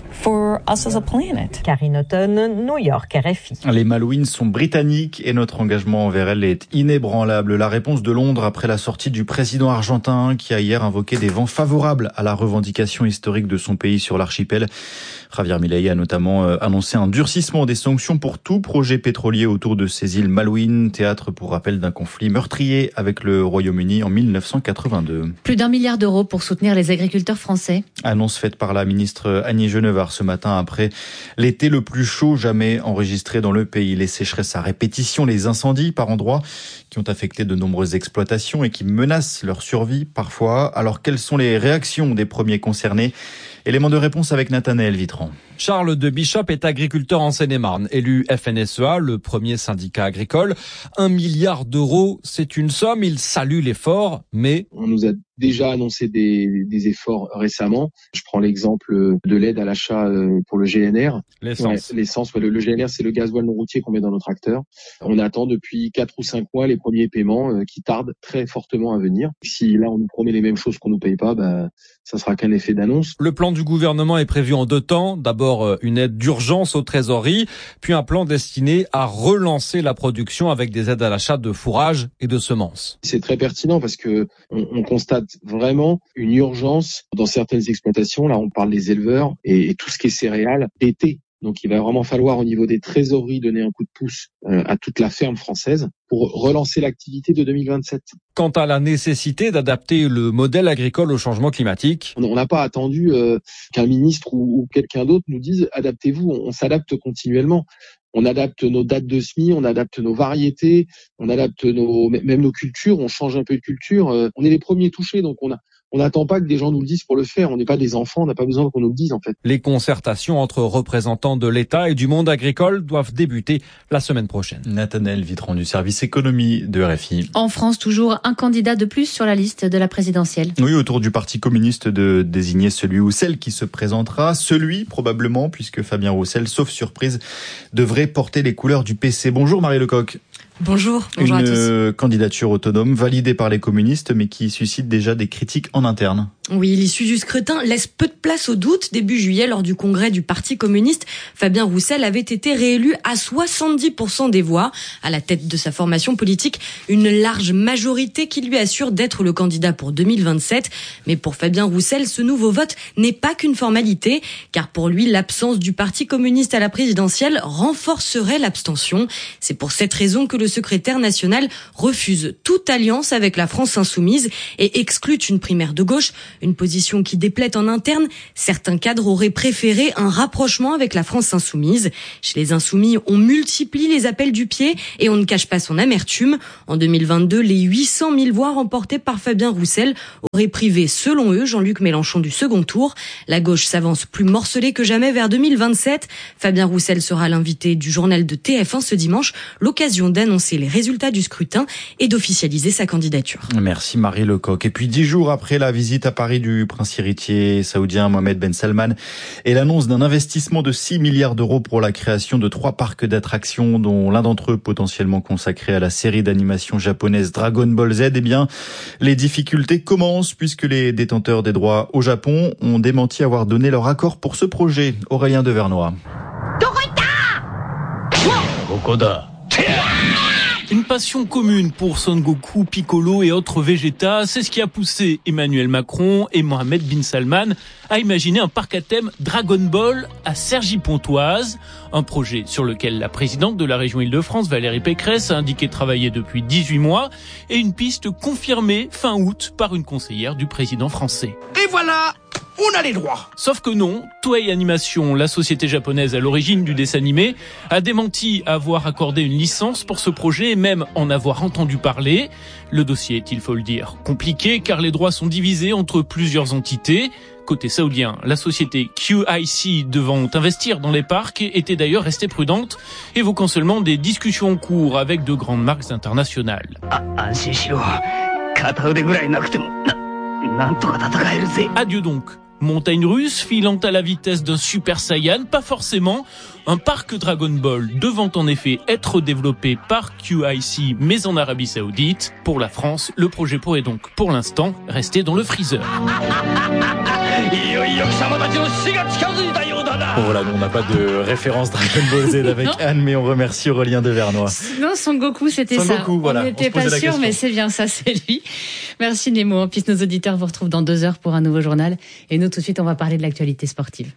Karine Houghton, New York, RFI.
Les Malouines sont britanniques et notre engagement envers elles est inébranlable. La réponse de Londres après la sortie du président argentin qui a hier invoqué des vents favorables à la revendication historique de son pays sur l'archipel. Javier Milei a notamment annoncé un durcissement des sanctions pour tout projet pétrolier autour de ces îles Malouines, théâtre pour rappel d'un conflit meurtrier avec le Royaume-Uni en 1982.
Plus d'1 milliard d'euros pour soutenir les agriculteurs français.
Annonce faite par la ministre Annie Genevard ce matin après l'été le plus chaud jamais enregistré dans le pays. Les sécheresses à répétition, les incendies par endroits qui ont affecté de nombreuses exploitations et qui menacent leur survie parfois. Alors quelles sont les réactions des premiers concernés ? Élément de réponse avec Nathanaël Vitran.
Charles de Bishop est agriculteur en Seine-et-Marne, élu FNSEA, le premier syndicat agricole. 1 milliard d'euros, c'est une somme, il salue l'effort, mais...
On nous a déjà annoncé des efforts récemment. Je prends l'exemple de l'aide à l'achat pour le GNR.
L'essence.
Ouais, l'essence, le GNR, c'est le gasoil non routier qu'on met dans nos tracteurs. On attend depuis 4 ou 5 mois les premiers paiements qui tardent très fortement à venir. Si là, on nous promet les mêmes choses qu'on nous paye pas, ça sera qu'un effet d'annonce.
Le plan du gouvernement est prévu en 2 temps. D'abord, une aide d'urgence aux trésoreries, puis un plan destiné à relancer la production avec des aides à l'achat de fourrage et de semences.
C'est très pertinent parce que on constate vraiment une urgence dans certaines exploitations. Là, on parle des éleveurs et tout ce qui est céréales d'été. Donc, il va vraiment falloir au niveau des trésoreries donner un coup de pouce à toute la ferme française pour relancer l'activité de 2027.
Quant à la nécessité d'adapter le modèle agricole au changement climatique,
on n'a pas attendu qu'un ministre ou quelqu'un d'autre nous dise « adaptez-vous ». On s'adapte continuellement. On adapte nos dates de semis, on adapte nos variétés, on adapte même nos cultures, on change un peu de culture. On est les premiers touchés, donc On n'attend pas que des gens nous le disent pour le faire. On n'est pas des enfants, on n'a pas besoin qu'on nous le dise en fait.
Les concertations entre représentants de l'État et du monde agricole doivent débuter la semaine prochaine.
Nathanaël Vitron du service économie de RFI.
En France, toujours un candidat de plus sur la liste de la présidentielle.
Oui, autour du Parti communiste de désigner celui ou celle qui se présentera. Celui, probablement, puisque Fabien Roussel, sauf surprise, devrait porter les couleurs du PC. Bonjour Marie Lecoq.
Bonjour à tous.
Une candidature autonome validée par les communistes, mais qui suscite déjà des critiques en interne.
Oui, l'issue du scrutin laisse peu de place au doute. Début juillet, lors du congrès du Parti communiste, Fabien Roussel avait été réélu à 70% des voix. À la tête de sa formation politique, une large majorité qui lui assure d'être le candidat pour 2027. Mais pour Fabien Roussel, ce nouveau vote n'est pas qu'une formalité, car pour lui, l'absence du Parti communiste à la présidentielle renforcerait l'abstention. C'est pour cette raison que le secrétaire national refuse toute alliance avec la France insoumise et exclut une primaire de gauche. Une position qui déplaît en interne. Certains cadres auraient préféré un rapprochement avec la France insoumise. Chez les insoumis, on multiplie les appels du pied et on ne cache pas son amertume. En 2022, les 800 000 voix remportées par Fabien Roussel auraient privé, selon eux, Jean-Luc Mélenchon du second tour. La gauche s'avance plus morcelée que jamais vers 2027. Fabien Roussel sera l'invité du journal de TF1 ce dimanche, l'occasion d'annoncer les résultats du scrutin et d'officialiser sa candidature.
Merci Marie Lecoq. Et puis 10 jours après la visite à Paris du prince héritier saoudien Mohammed Ben Salman et l'annonce d'un investissement de 6 milliards d'euros pour la création de 3 parcs d'attractions, dont l'un d'entre eux potentiellement consacré à la série d'animation japonaise Dragon Ball Z, eh bien, les difficultés commencent puisque les détenteurs des droits au Japon ont démenti avoir donné leur accord pour ce projet. Aurélien Devernois.
Une passion commune pour Son Goku, Piccolo et autres Vegeta, c'est ce qui a poussé Emmanuel Macron et Mohammed bin Salman à imaginer un parc à thème Dragon Ball à Cergy-Pontoise, un projet sur lequel la présidente de la région Île-de-France, Valérie Pécresse, a indiqué travailler depuis 18 mois, et une piste confirmée fin août par une conseillère du président français.
Et voilà, on a les droits.
Sauf que non, Toei Animation, la société japonaise à l'origine du dessin animé, a démenti avoir accordé une licence pour ce projet et même en avoir entendu parler. Le dossier est, il faut le dire, compliqué car les droits sont divisés entre plusieurs entités. Côté saoudien, la société QIC devant investir dans les parcs était d'ailleurs restée prudente, évoquant seulement des discussions en cours avec de grandes marques internationales. Adieu donc. Montagne russe filant à la vitesse d'un Super Saiyan, pas forcément. Un parc Dragon Ball devant en effet être développé par QIC, mais en Arabie Saoudite. Pour la France, le projet pourrait donc, pour l'instant, rester dans le freezer.
Bon, voilà, on n'a pas de référence Dragon Ball Z avec Anne, mais on remercie Aurélien Devernois.
Non, Son Goku, c'était ça.
Voilà,
on n'était pas sûr, mais c'est bien ça, c'est lui. Merci Nemo. En plus, nos auditeurs vous retrouvent dans 2 heures pour un nouveau journal. Et nous, tout de suite, on va parler de l'actualité sportive.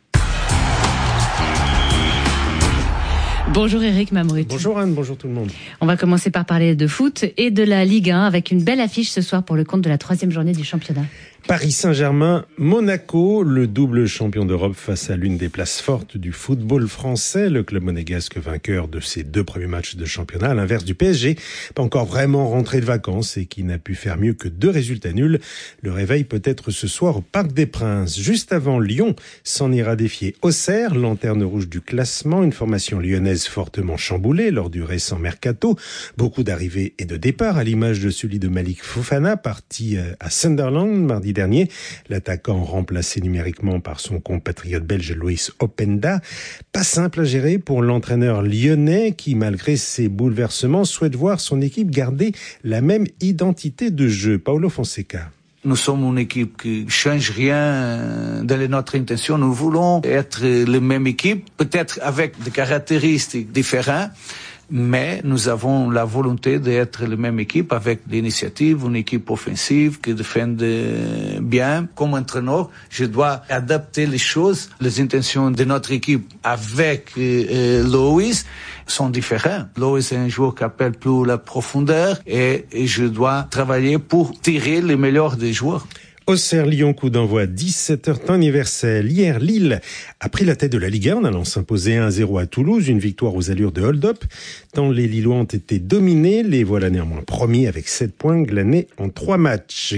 Bonjour Eric Mamrut.
Bonjour Anne, bonjour tout le monde.
On va commencer par parler de foot et de la Ligue 1 avec une belle affiche ce soir pour le compte de la 3e journée du championnat.
Paris Saint-Germain, Monaco, le double champion d'Europe face à l'une des places fortes du football français. Le club monégasque vainqueur de ses 2 premiers matchs de championnat, à l'inverse du PSG, pas encore vraiment rentré de vacances et qui n'a pu faire mieux que 2 résultats nuls. Le réveil peut être ce soir au Parc des Princes. Juste avant, Lyon s'en ira défier Auxerre, lanterne rouge du classement, une formation lyonnaise fortement chamboulée lors du récent mercato. Beaucoup d'arrivées et de départs, à l'image de celui de Malik Fofana, parti à Sunderland mardi dernier. L'attaquant remplacé numériquement par son compatriote belge Loïs Openda. Pas simple à gérer pour l'entraîneur lyonnais qui, malgré ses bouleversements, souhaite voir son équipe garder la même identité de jeu. Paulo Fonseca.
Nous sommes une équipe qui change rien dans notre intention. Nous voulons être la même équipe, peut-être avec des caractéristiques différentes, mais nous avons la volonté d'être la même équipe avec l'initiative, une équipe offensive qui défend bien. Comme entraîneur, je dois adapter les choses. Les intentions de notre équipe avec Loïs sont différentes. Loïs est un joueur qui appelle plus la profondeur et je dois travailler pour tirer le meilleur des joueurs.
Auxerre-Lyon, coup d'envoi 17h, temps universel. Hier, Lille a pris la tête de la Ligue 1 en allant s'imposer 1-0 à Toulouse, une victoire aux allures de hold-up. Tant les Lillois ont été dominés, les voilà néanmoins premiers avec 7 points glanés en 3 matchs.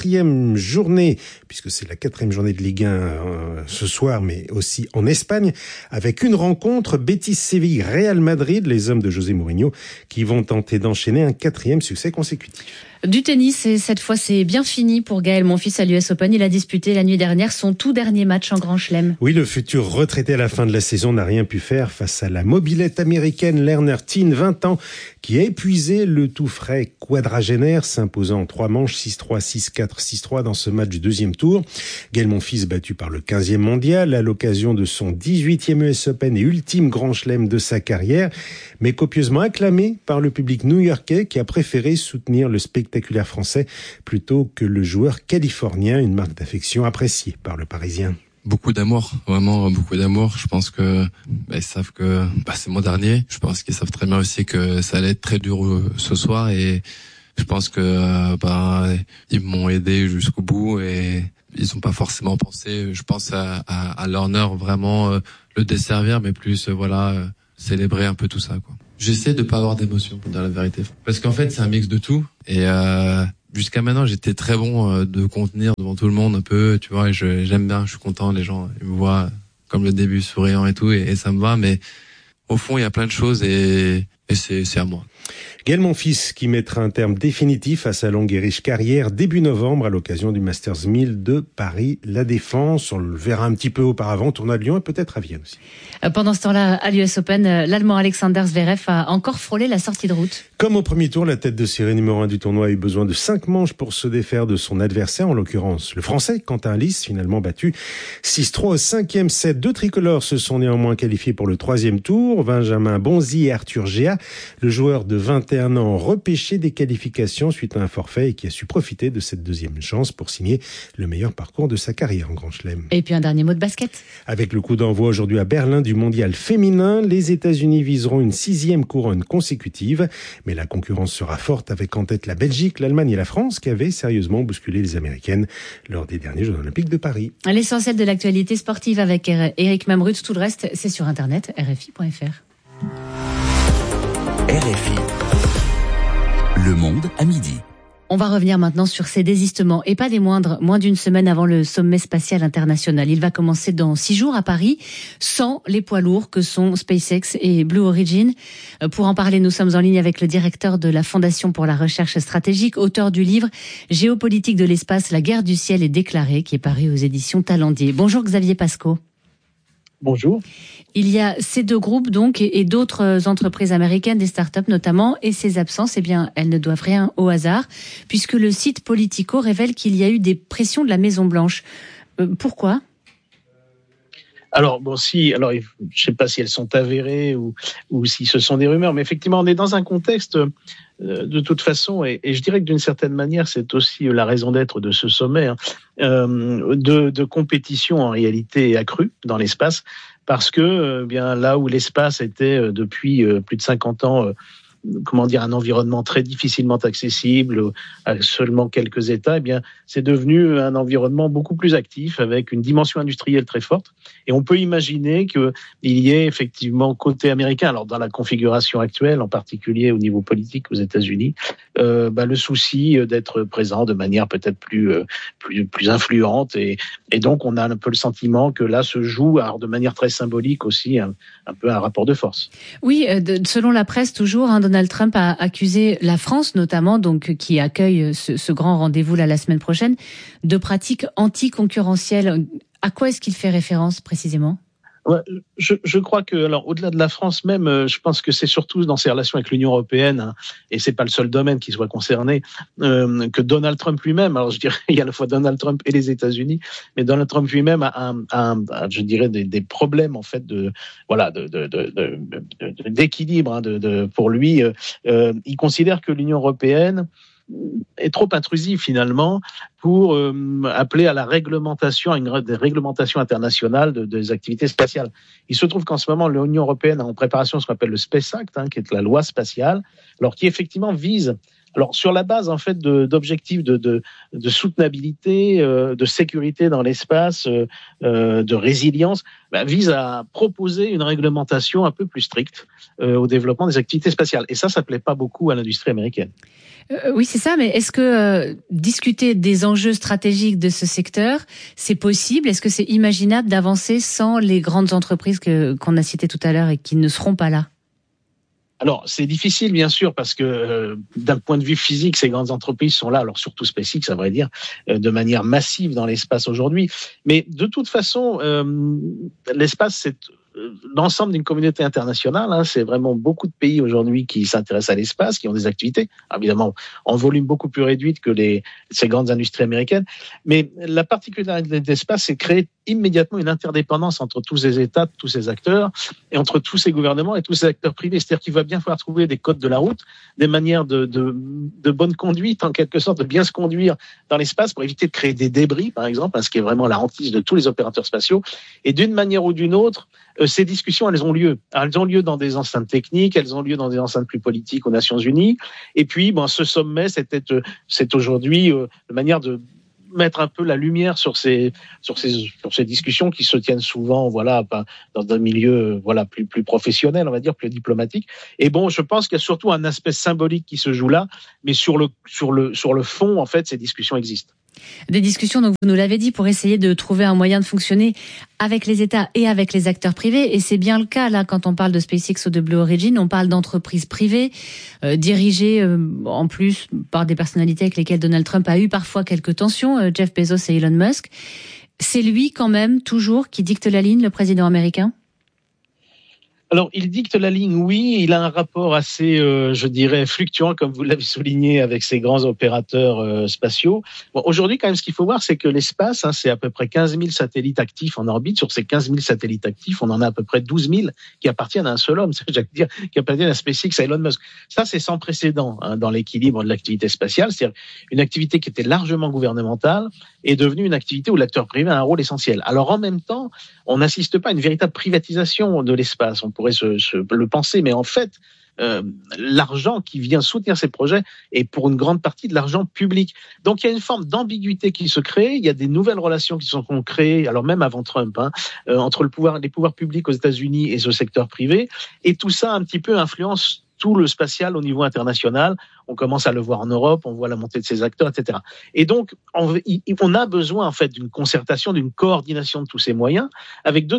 4e journée, puisque c'est la 4e journée de Ligue 1 ce soir, mais aussi en Espagne, avec une rencontre Betis-Séville, Real Madrid, les hommes de José Mourinho, qui vont tenter d'enchaîner un 4e succès consécutif.
Du tennis, et cette fois c'est bien fini pour Gaël Monfils à l'US Open. Il a disputé la nuit dernière son tout dernier match en Grand Chelem.
Oui, le futur retraité à la fin de la saison n'a rien pu faire face à la mobilette américaine Lerner Teen, 20 ans, qui a épuisé le tout frais quadragénaire, s'imposant en 3 manches 6-3, 6-4, 6-3 dans ce match du deuxième tour. Gaël Monfils battu par le 15e mondial à l'occasion de son 18e US Open et ultime Grand Chelem de sa carrière, mais copieusement acclamé par le public new-yorkais qui a préféré soutenir le spectaculaire français plutôt que le joueur californien, une marque d'affection appréciée par le Parisien.
Beaucoup d'amour, vraiment beaucoup d'amour. Je pense que ils savent que c'est mon dernier. Je pense qu'ils savent très bien aussi que ça allait être très dur ce soir et je pense que ils m'ont aidé jusqu'au bout et ils n'ont pas forcément pensé, je pense à l'honneur vraiment le desservir, mais plus célébrer un peu tout ça quoi. J'essaie de pas avoir d'émotion pour dire la vérité parce qu'en fait c'est un mix de tout et jusqu'à maintenant, j'étais très bon de contenir devant tout le monde un peu, tu vois, et j'aime bien, je suis content, les gens ils me voient comme le début souriant et tout, et ça me va, mais au fond, il y a plein de choses et c'est à moi.
Gaël Monfils qui mettra un terme définitif à sa longue et riche carrière début novembre à l'occasion du Masters 1000 de Paris La Défense. On le verra un petit peu auparavant, tournoi de Lyon et peut-être à Vienne aussi.
Pendant ce temps-là, à l'US Open, l'Allemand Alexander Zverev a encore frôlé la sortie de route.
Comme au premier tour, la tête de série numéro 1 du tournoi a eu besoin de 5 manches pour se défaire de son adversaire, en l'occurrence le Français Quentin Lys, finalement battu 6-3 au 5e set. 2 tricolores se sont néanmoins qualifiés pour le 3e tour. Benjamin Bonzi et Arthur Géa, le joueur de 21 ans repêché des qualifications suite à un forfait et qui a su profiter de cette deuxième chance pour signer le meilleur parcours de sa carrière en Grand Chelem.
Et puis un dernier mot de basket.
Avec le coup d'envoi aujourd'hui à Berlin du mondial féminin, les États-Unis viseront une 6e couronne consécutive, mais la concurrence sera forte avec en tête la Belgique, l'Allemagne et la France qui avaient sérieusement bousculé les Américaines lors des derniers Jeux Olympiques de Paris.
L'essentiel de l'actualité sportive avec Éric Mamrut, tout le reste c'est sur internet rfi.fr.
RFI. Le Monde à midi.
On va revenir maintenant sur ces désistements, et pas des moindres, moins d'une semaine avant le sommet spatial international. Il va commencer dans 6 jours à Paris, sans les poids lourds que sont SpaceX et Blue Origin. Pour en parler, nous sommes en ligne avec le directeur de la Fondation pour la recherche stratégique, auteur du livre Géopolitique de l'espace, la guerre du ciel est déclarée, qui est paru aux éditions Talendier. Bonjour Xavier Pascaud.
Bonjour.
Il y a ces 2 groupes donc et d'autres entreprises américaines, des startups notamment, et ces absences, elles ne doivent rien au hasard, puisque le site Politico révèle qu'il y a eu des pressions de la Maison-Blanche. Pourquoi ?
Alors je sais pas si elles sont avérées ou si ce sont des rumeurs, mais effectivement on est dans un contexte de toute façon, et je dirais que d'une certaine manière c'est aussi la raison d'être de ce sommet, de compétition en réalité accrue dans l'espace, parce que là où l'espace était depuis plus de 50 ans un environnement très difficilement accessible à seulement quelques États, c'est devenu un environnement beaucoup plus actif avec une dimension industrielle très forte. Et on peut imaginer qu'il y ait effectivement côté américain, alors dans la configuration actuelle, en particulier au niveau politique aux États-Unis, le souci d'être présent de manière peut-être plus influente. Et donc on a un peu le sentiment que là se joue, alors de manière très symbolique aussi, un peu un rapport de force.
Oui, selon la presse toujours, Donald Trump a accusé la France notamment, donc qui accueille ce grand rendez-vous là la semaine prochaine, de pratiques anticoncurrentielles. À quoi est-ce qu'il fait référence précisément ?
Ouais, je crois que, alors, au-delà de la France même, je pense que c'est surtout dans ses relations avec l'Union européenne, et c'est pas le seul domaine qui soit concerné, que Donald Trump lui-même, alors je dirais, il y a à la fois Donald Trump et les États-Unis, mais Donald Trump lui-même a je dirais, des problèmes, en fait, d'équilibre, pour lui. Il considère que l'Union européenne est trop intrusive finalement pour appeler à la réglementation, à des réglementations internationales des activités spatiales. Il se trouve qu'en ce moment, l'Union européenne a en préparation ce qu'on appelle le Space Act, qui est la loi spatiale, alors qui effectivement vise Alors sur la base en fait d'objectifs de soutenabilité, de sécurité dans l'espace, de résilience, vise à proposer une réglementation un peu plus stricte au développement des activités spatiales. Et ça plaît pas beaucoup à l'industrie américaine.
Oui, c'est ça, mais est-ce que discuter des enjeux stratégiques de ce secteur, c'est possible? Est-ce que c'est imaginable d'avancer sans les grandes entreprises qu'on a citées tout à l'heure et qui ne seront pas là?
Alors, c'est difficile, bien sûr, parce que d'un point de vue physique, ces grandes entreprises sont là, alors surtout SpaceX, à vrai dire, de manière massive dans l'espace aujourd'hui. Mais de toute façon, l'espace, c'est l'ensemble d'une communauté internationale. Hein, c'est vraiment beaucoup de pays aujourd'hui qui s'intéressent à l'espace, qui ont des activités, évidemment en volume beaucoup plus réduite que ces grandes industries américaines. Mais la particularité de l'espace, c'est créer immédiatement une interdépendance entre tous ces États, tous ces acteurs, et entre tous ces gouvernements et tous ces acteurs privés. C'est-à-dire qu'il va bien falloir trouver des codes de la route, des manières de bonne conduite, en quelque sorte, de bien se conduire dans l'espace pour éviter de créer des débris, par exemple, ce qui est vraiment la hantise de tous les opérateurs spatiaux. Et d'une manière ou d'une autre, ces discussions, elles ont lieu. Elles ont lieu dans des enceintes techniques, elles ont lieu dans des enceintes plus politiques aux Nations Unies. Et puis, ce sommet, c'est aujourd'hui une manière de mettre un peu la lumière sur ces discussions qui se tiennent souvent, dans un milieu, plus professionnel, on va dire, plus diplomatique. Et je pense qu'il y a surtout un aspect symbolique qui se joue là, mais sur le fond, en fait, ces discussions existent.
Des discussions, donc vous nous l'avez dit, pour essayer de trouver un moyen de fonctionner avec les États et avec les acteurs privés. Et c'est bien le cas, là, quand on parle de SpaceX ou de Blue Origin, on parle d'entreprises privées, dirigées en plus par des personnalités avec lesquelles Donald Trump a eu parfois quelques tensions, Jeff Bezos et Elon Musk. C'est lui, quand même, toujours, qui dicte la ligne, le président américain ?
Alors, il dicte la ligne, oui. Il a un rapport assez, je dirais, fluctuant, comme vous l'avez souligné, avec ces grands opérateurs spatiaux. Aujourd'hui, quand même, ce qu'il faut voir, c'est que l'espace, c'est à peu près 15 000 satellites actifs en orbite. Sur ces 15 000 satellites actifs, on en a à peu près 12 000 qui appartiennent à un seul homme, c'est-à-dire qui appartiennent à SpaceX, à Elon Musk. Ça, c'est sans précédent dans l'équilibre de l'activité spatiale. C'est-à-dire une activité qui était largement gouvernementale est devenue une activité où l'acteur privé a un rôle essentiel. Alors, en même temps, on n'assiste pas à une véritable privatisation de l'espace. On pourrait le penser, mais en fait, l'argent qui vient soutenir ces projets est pour une grande partie de l'argent public. Donc il y a une forme d'ambiguïté qui se crée, il y a des nouvelles relations qui sont créées, alors même avant Trump, entre les pouvoirs publics aux États-Unis et ce secteur privé, et tout ça un petit peu influence tout le spatial au niveau international. On commence à le voir en Europe, on voit la montée de ces acteurs, etc. Et donc, on a besoin en fait d'une concertation, d'une coordination de tous ces moyens, avec deux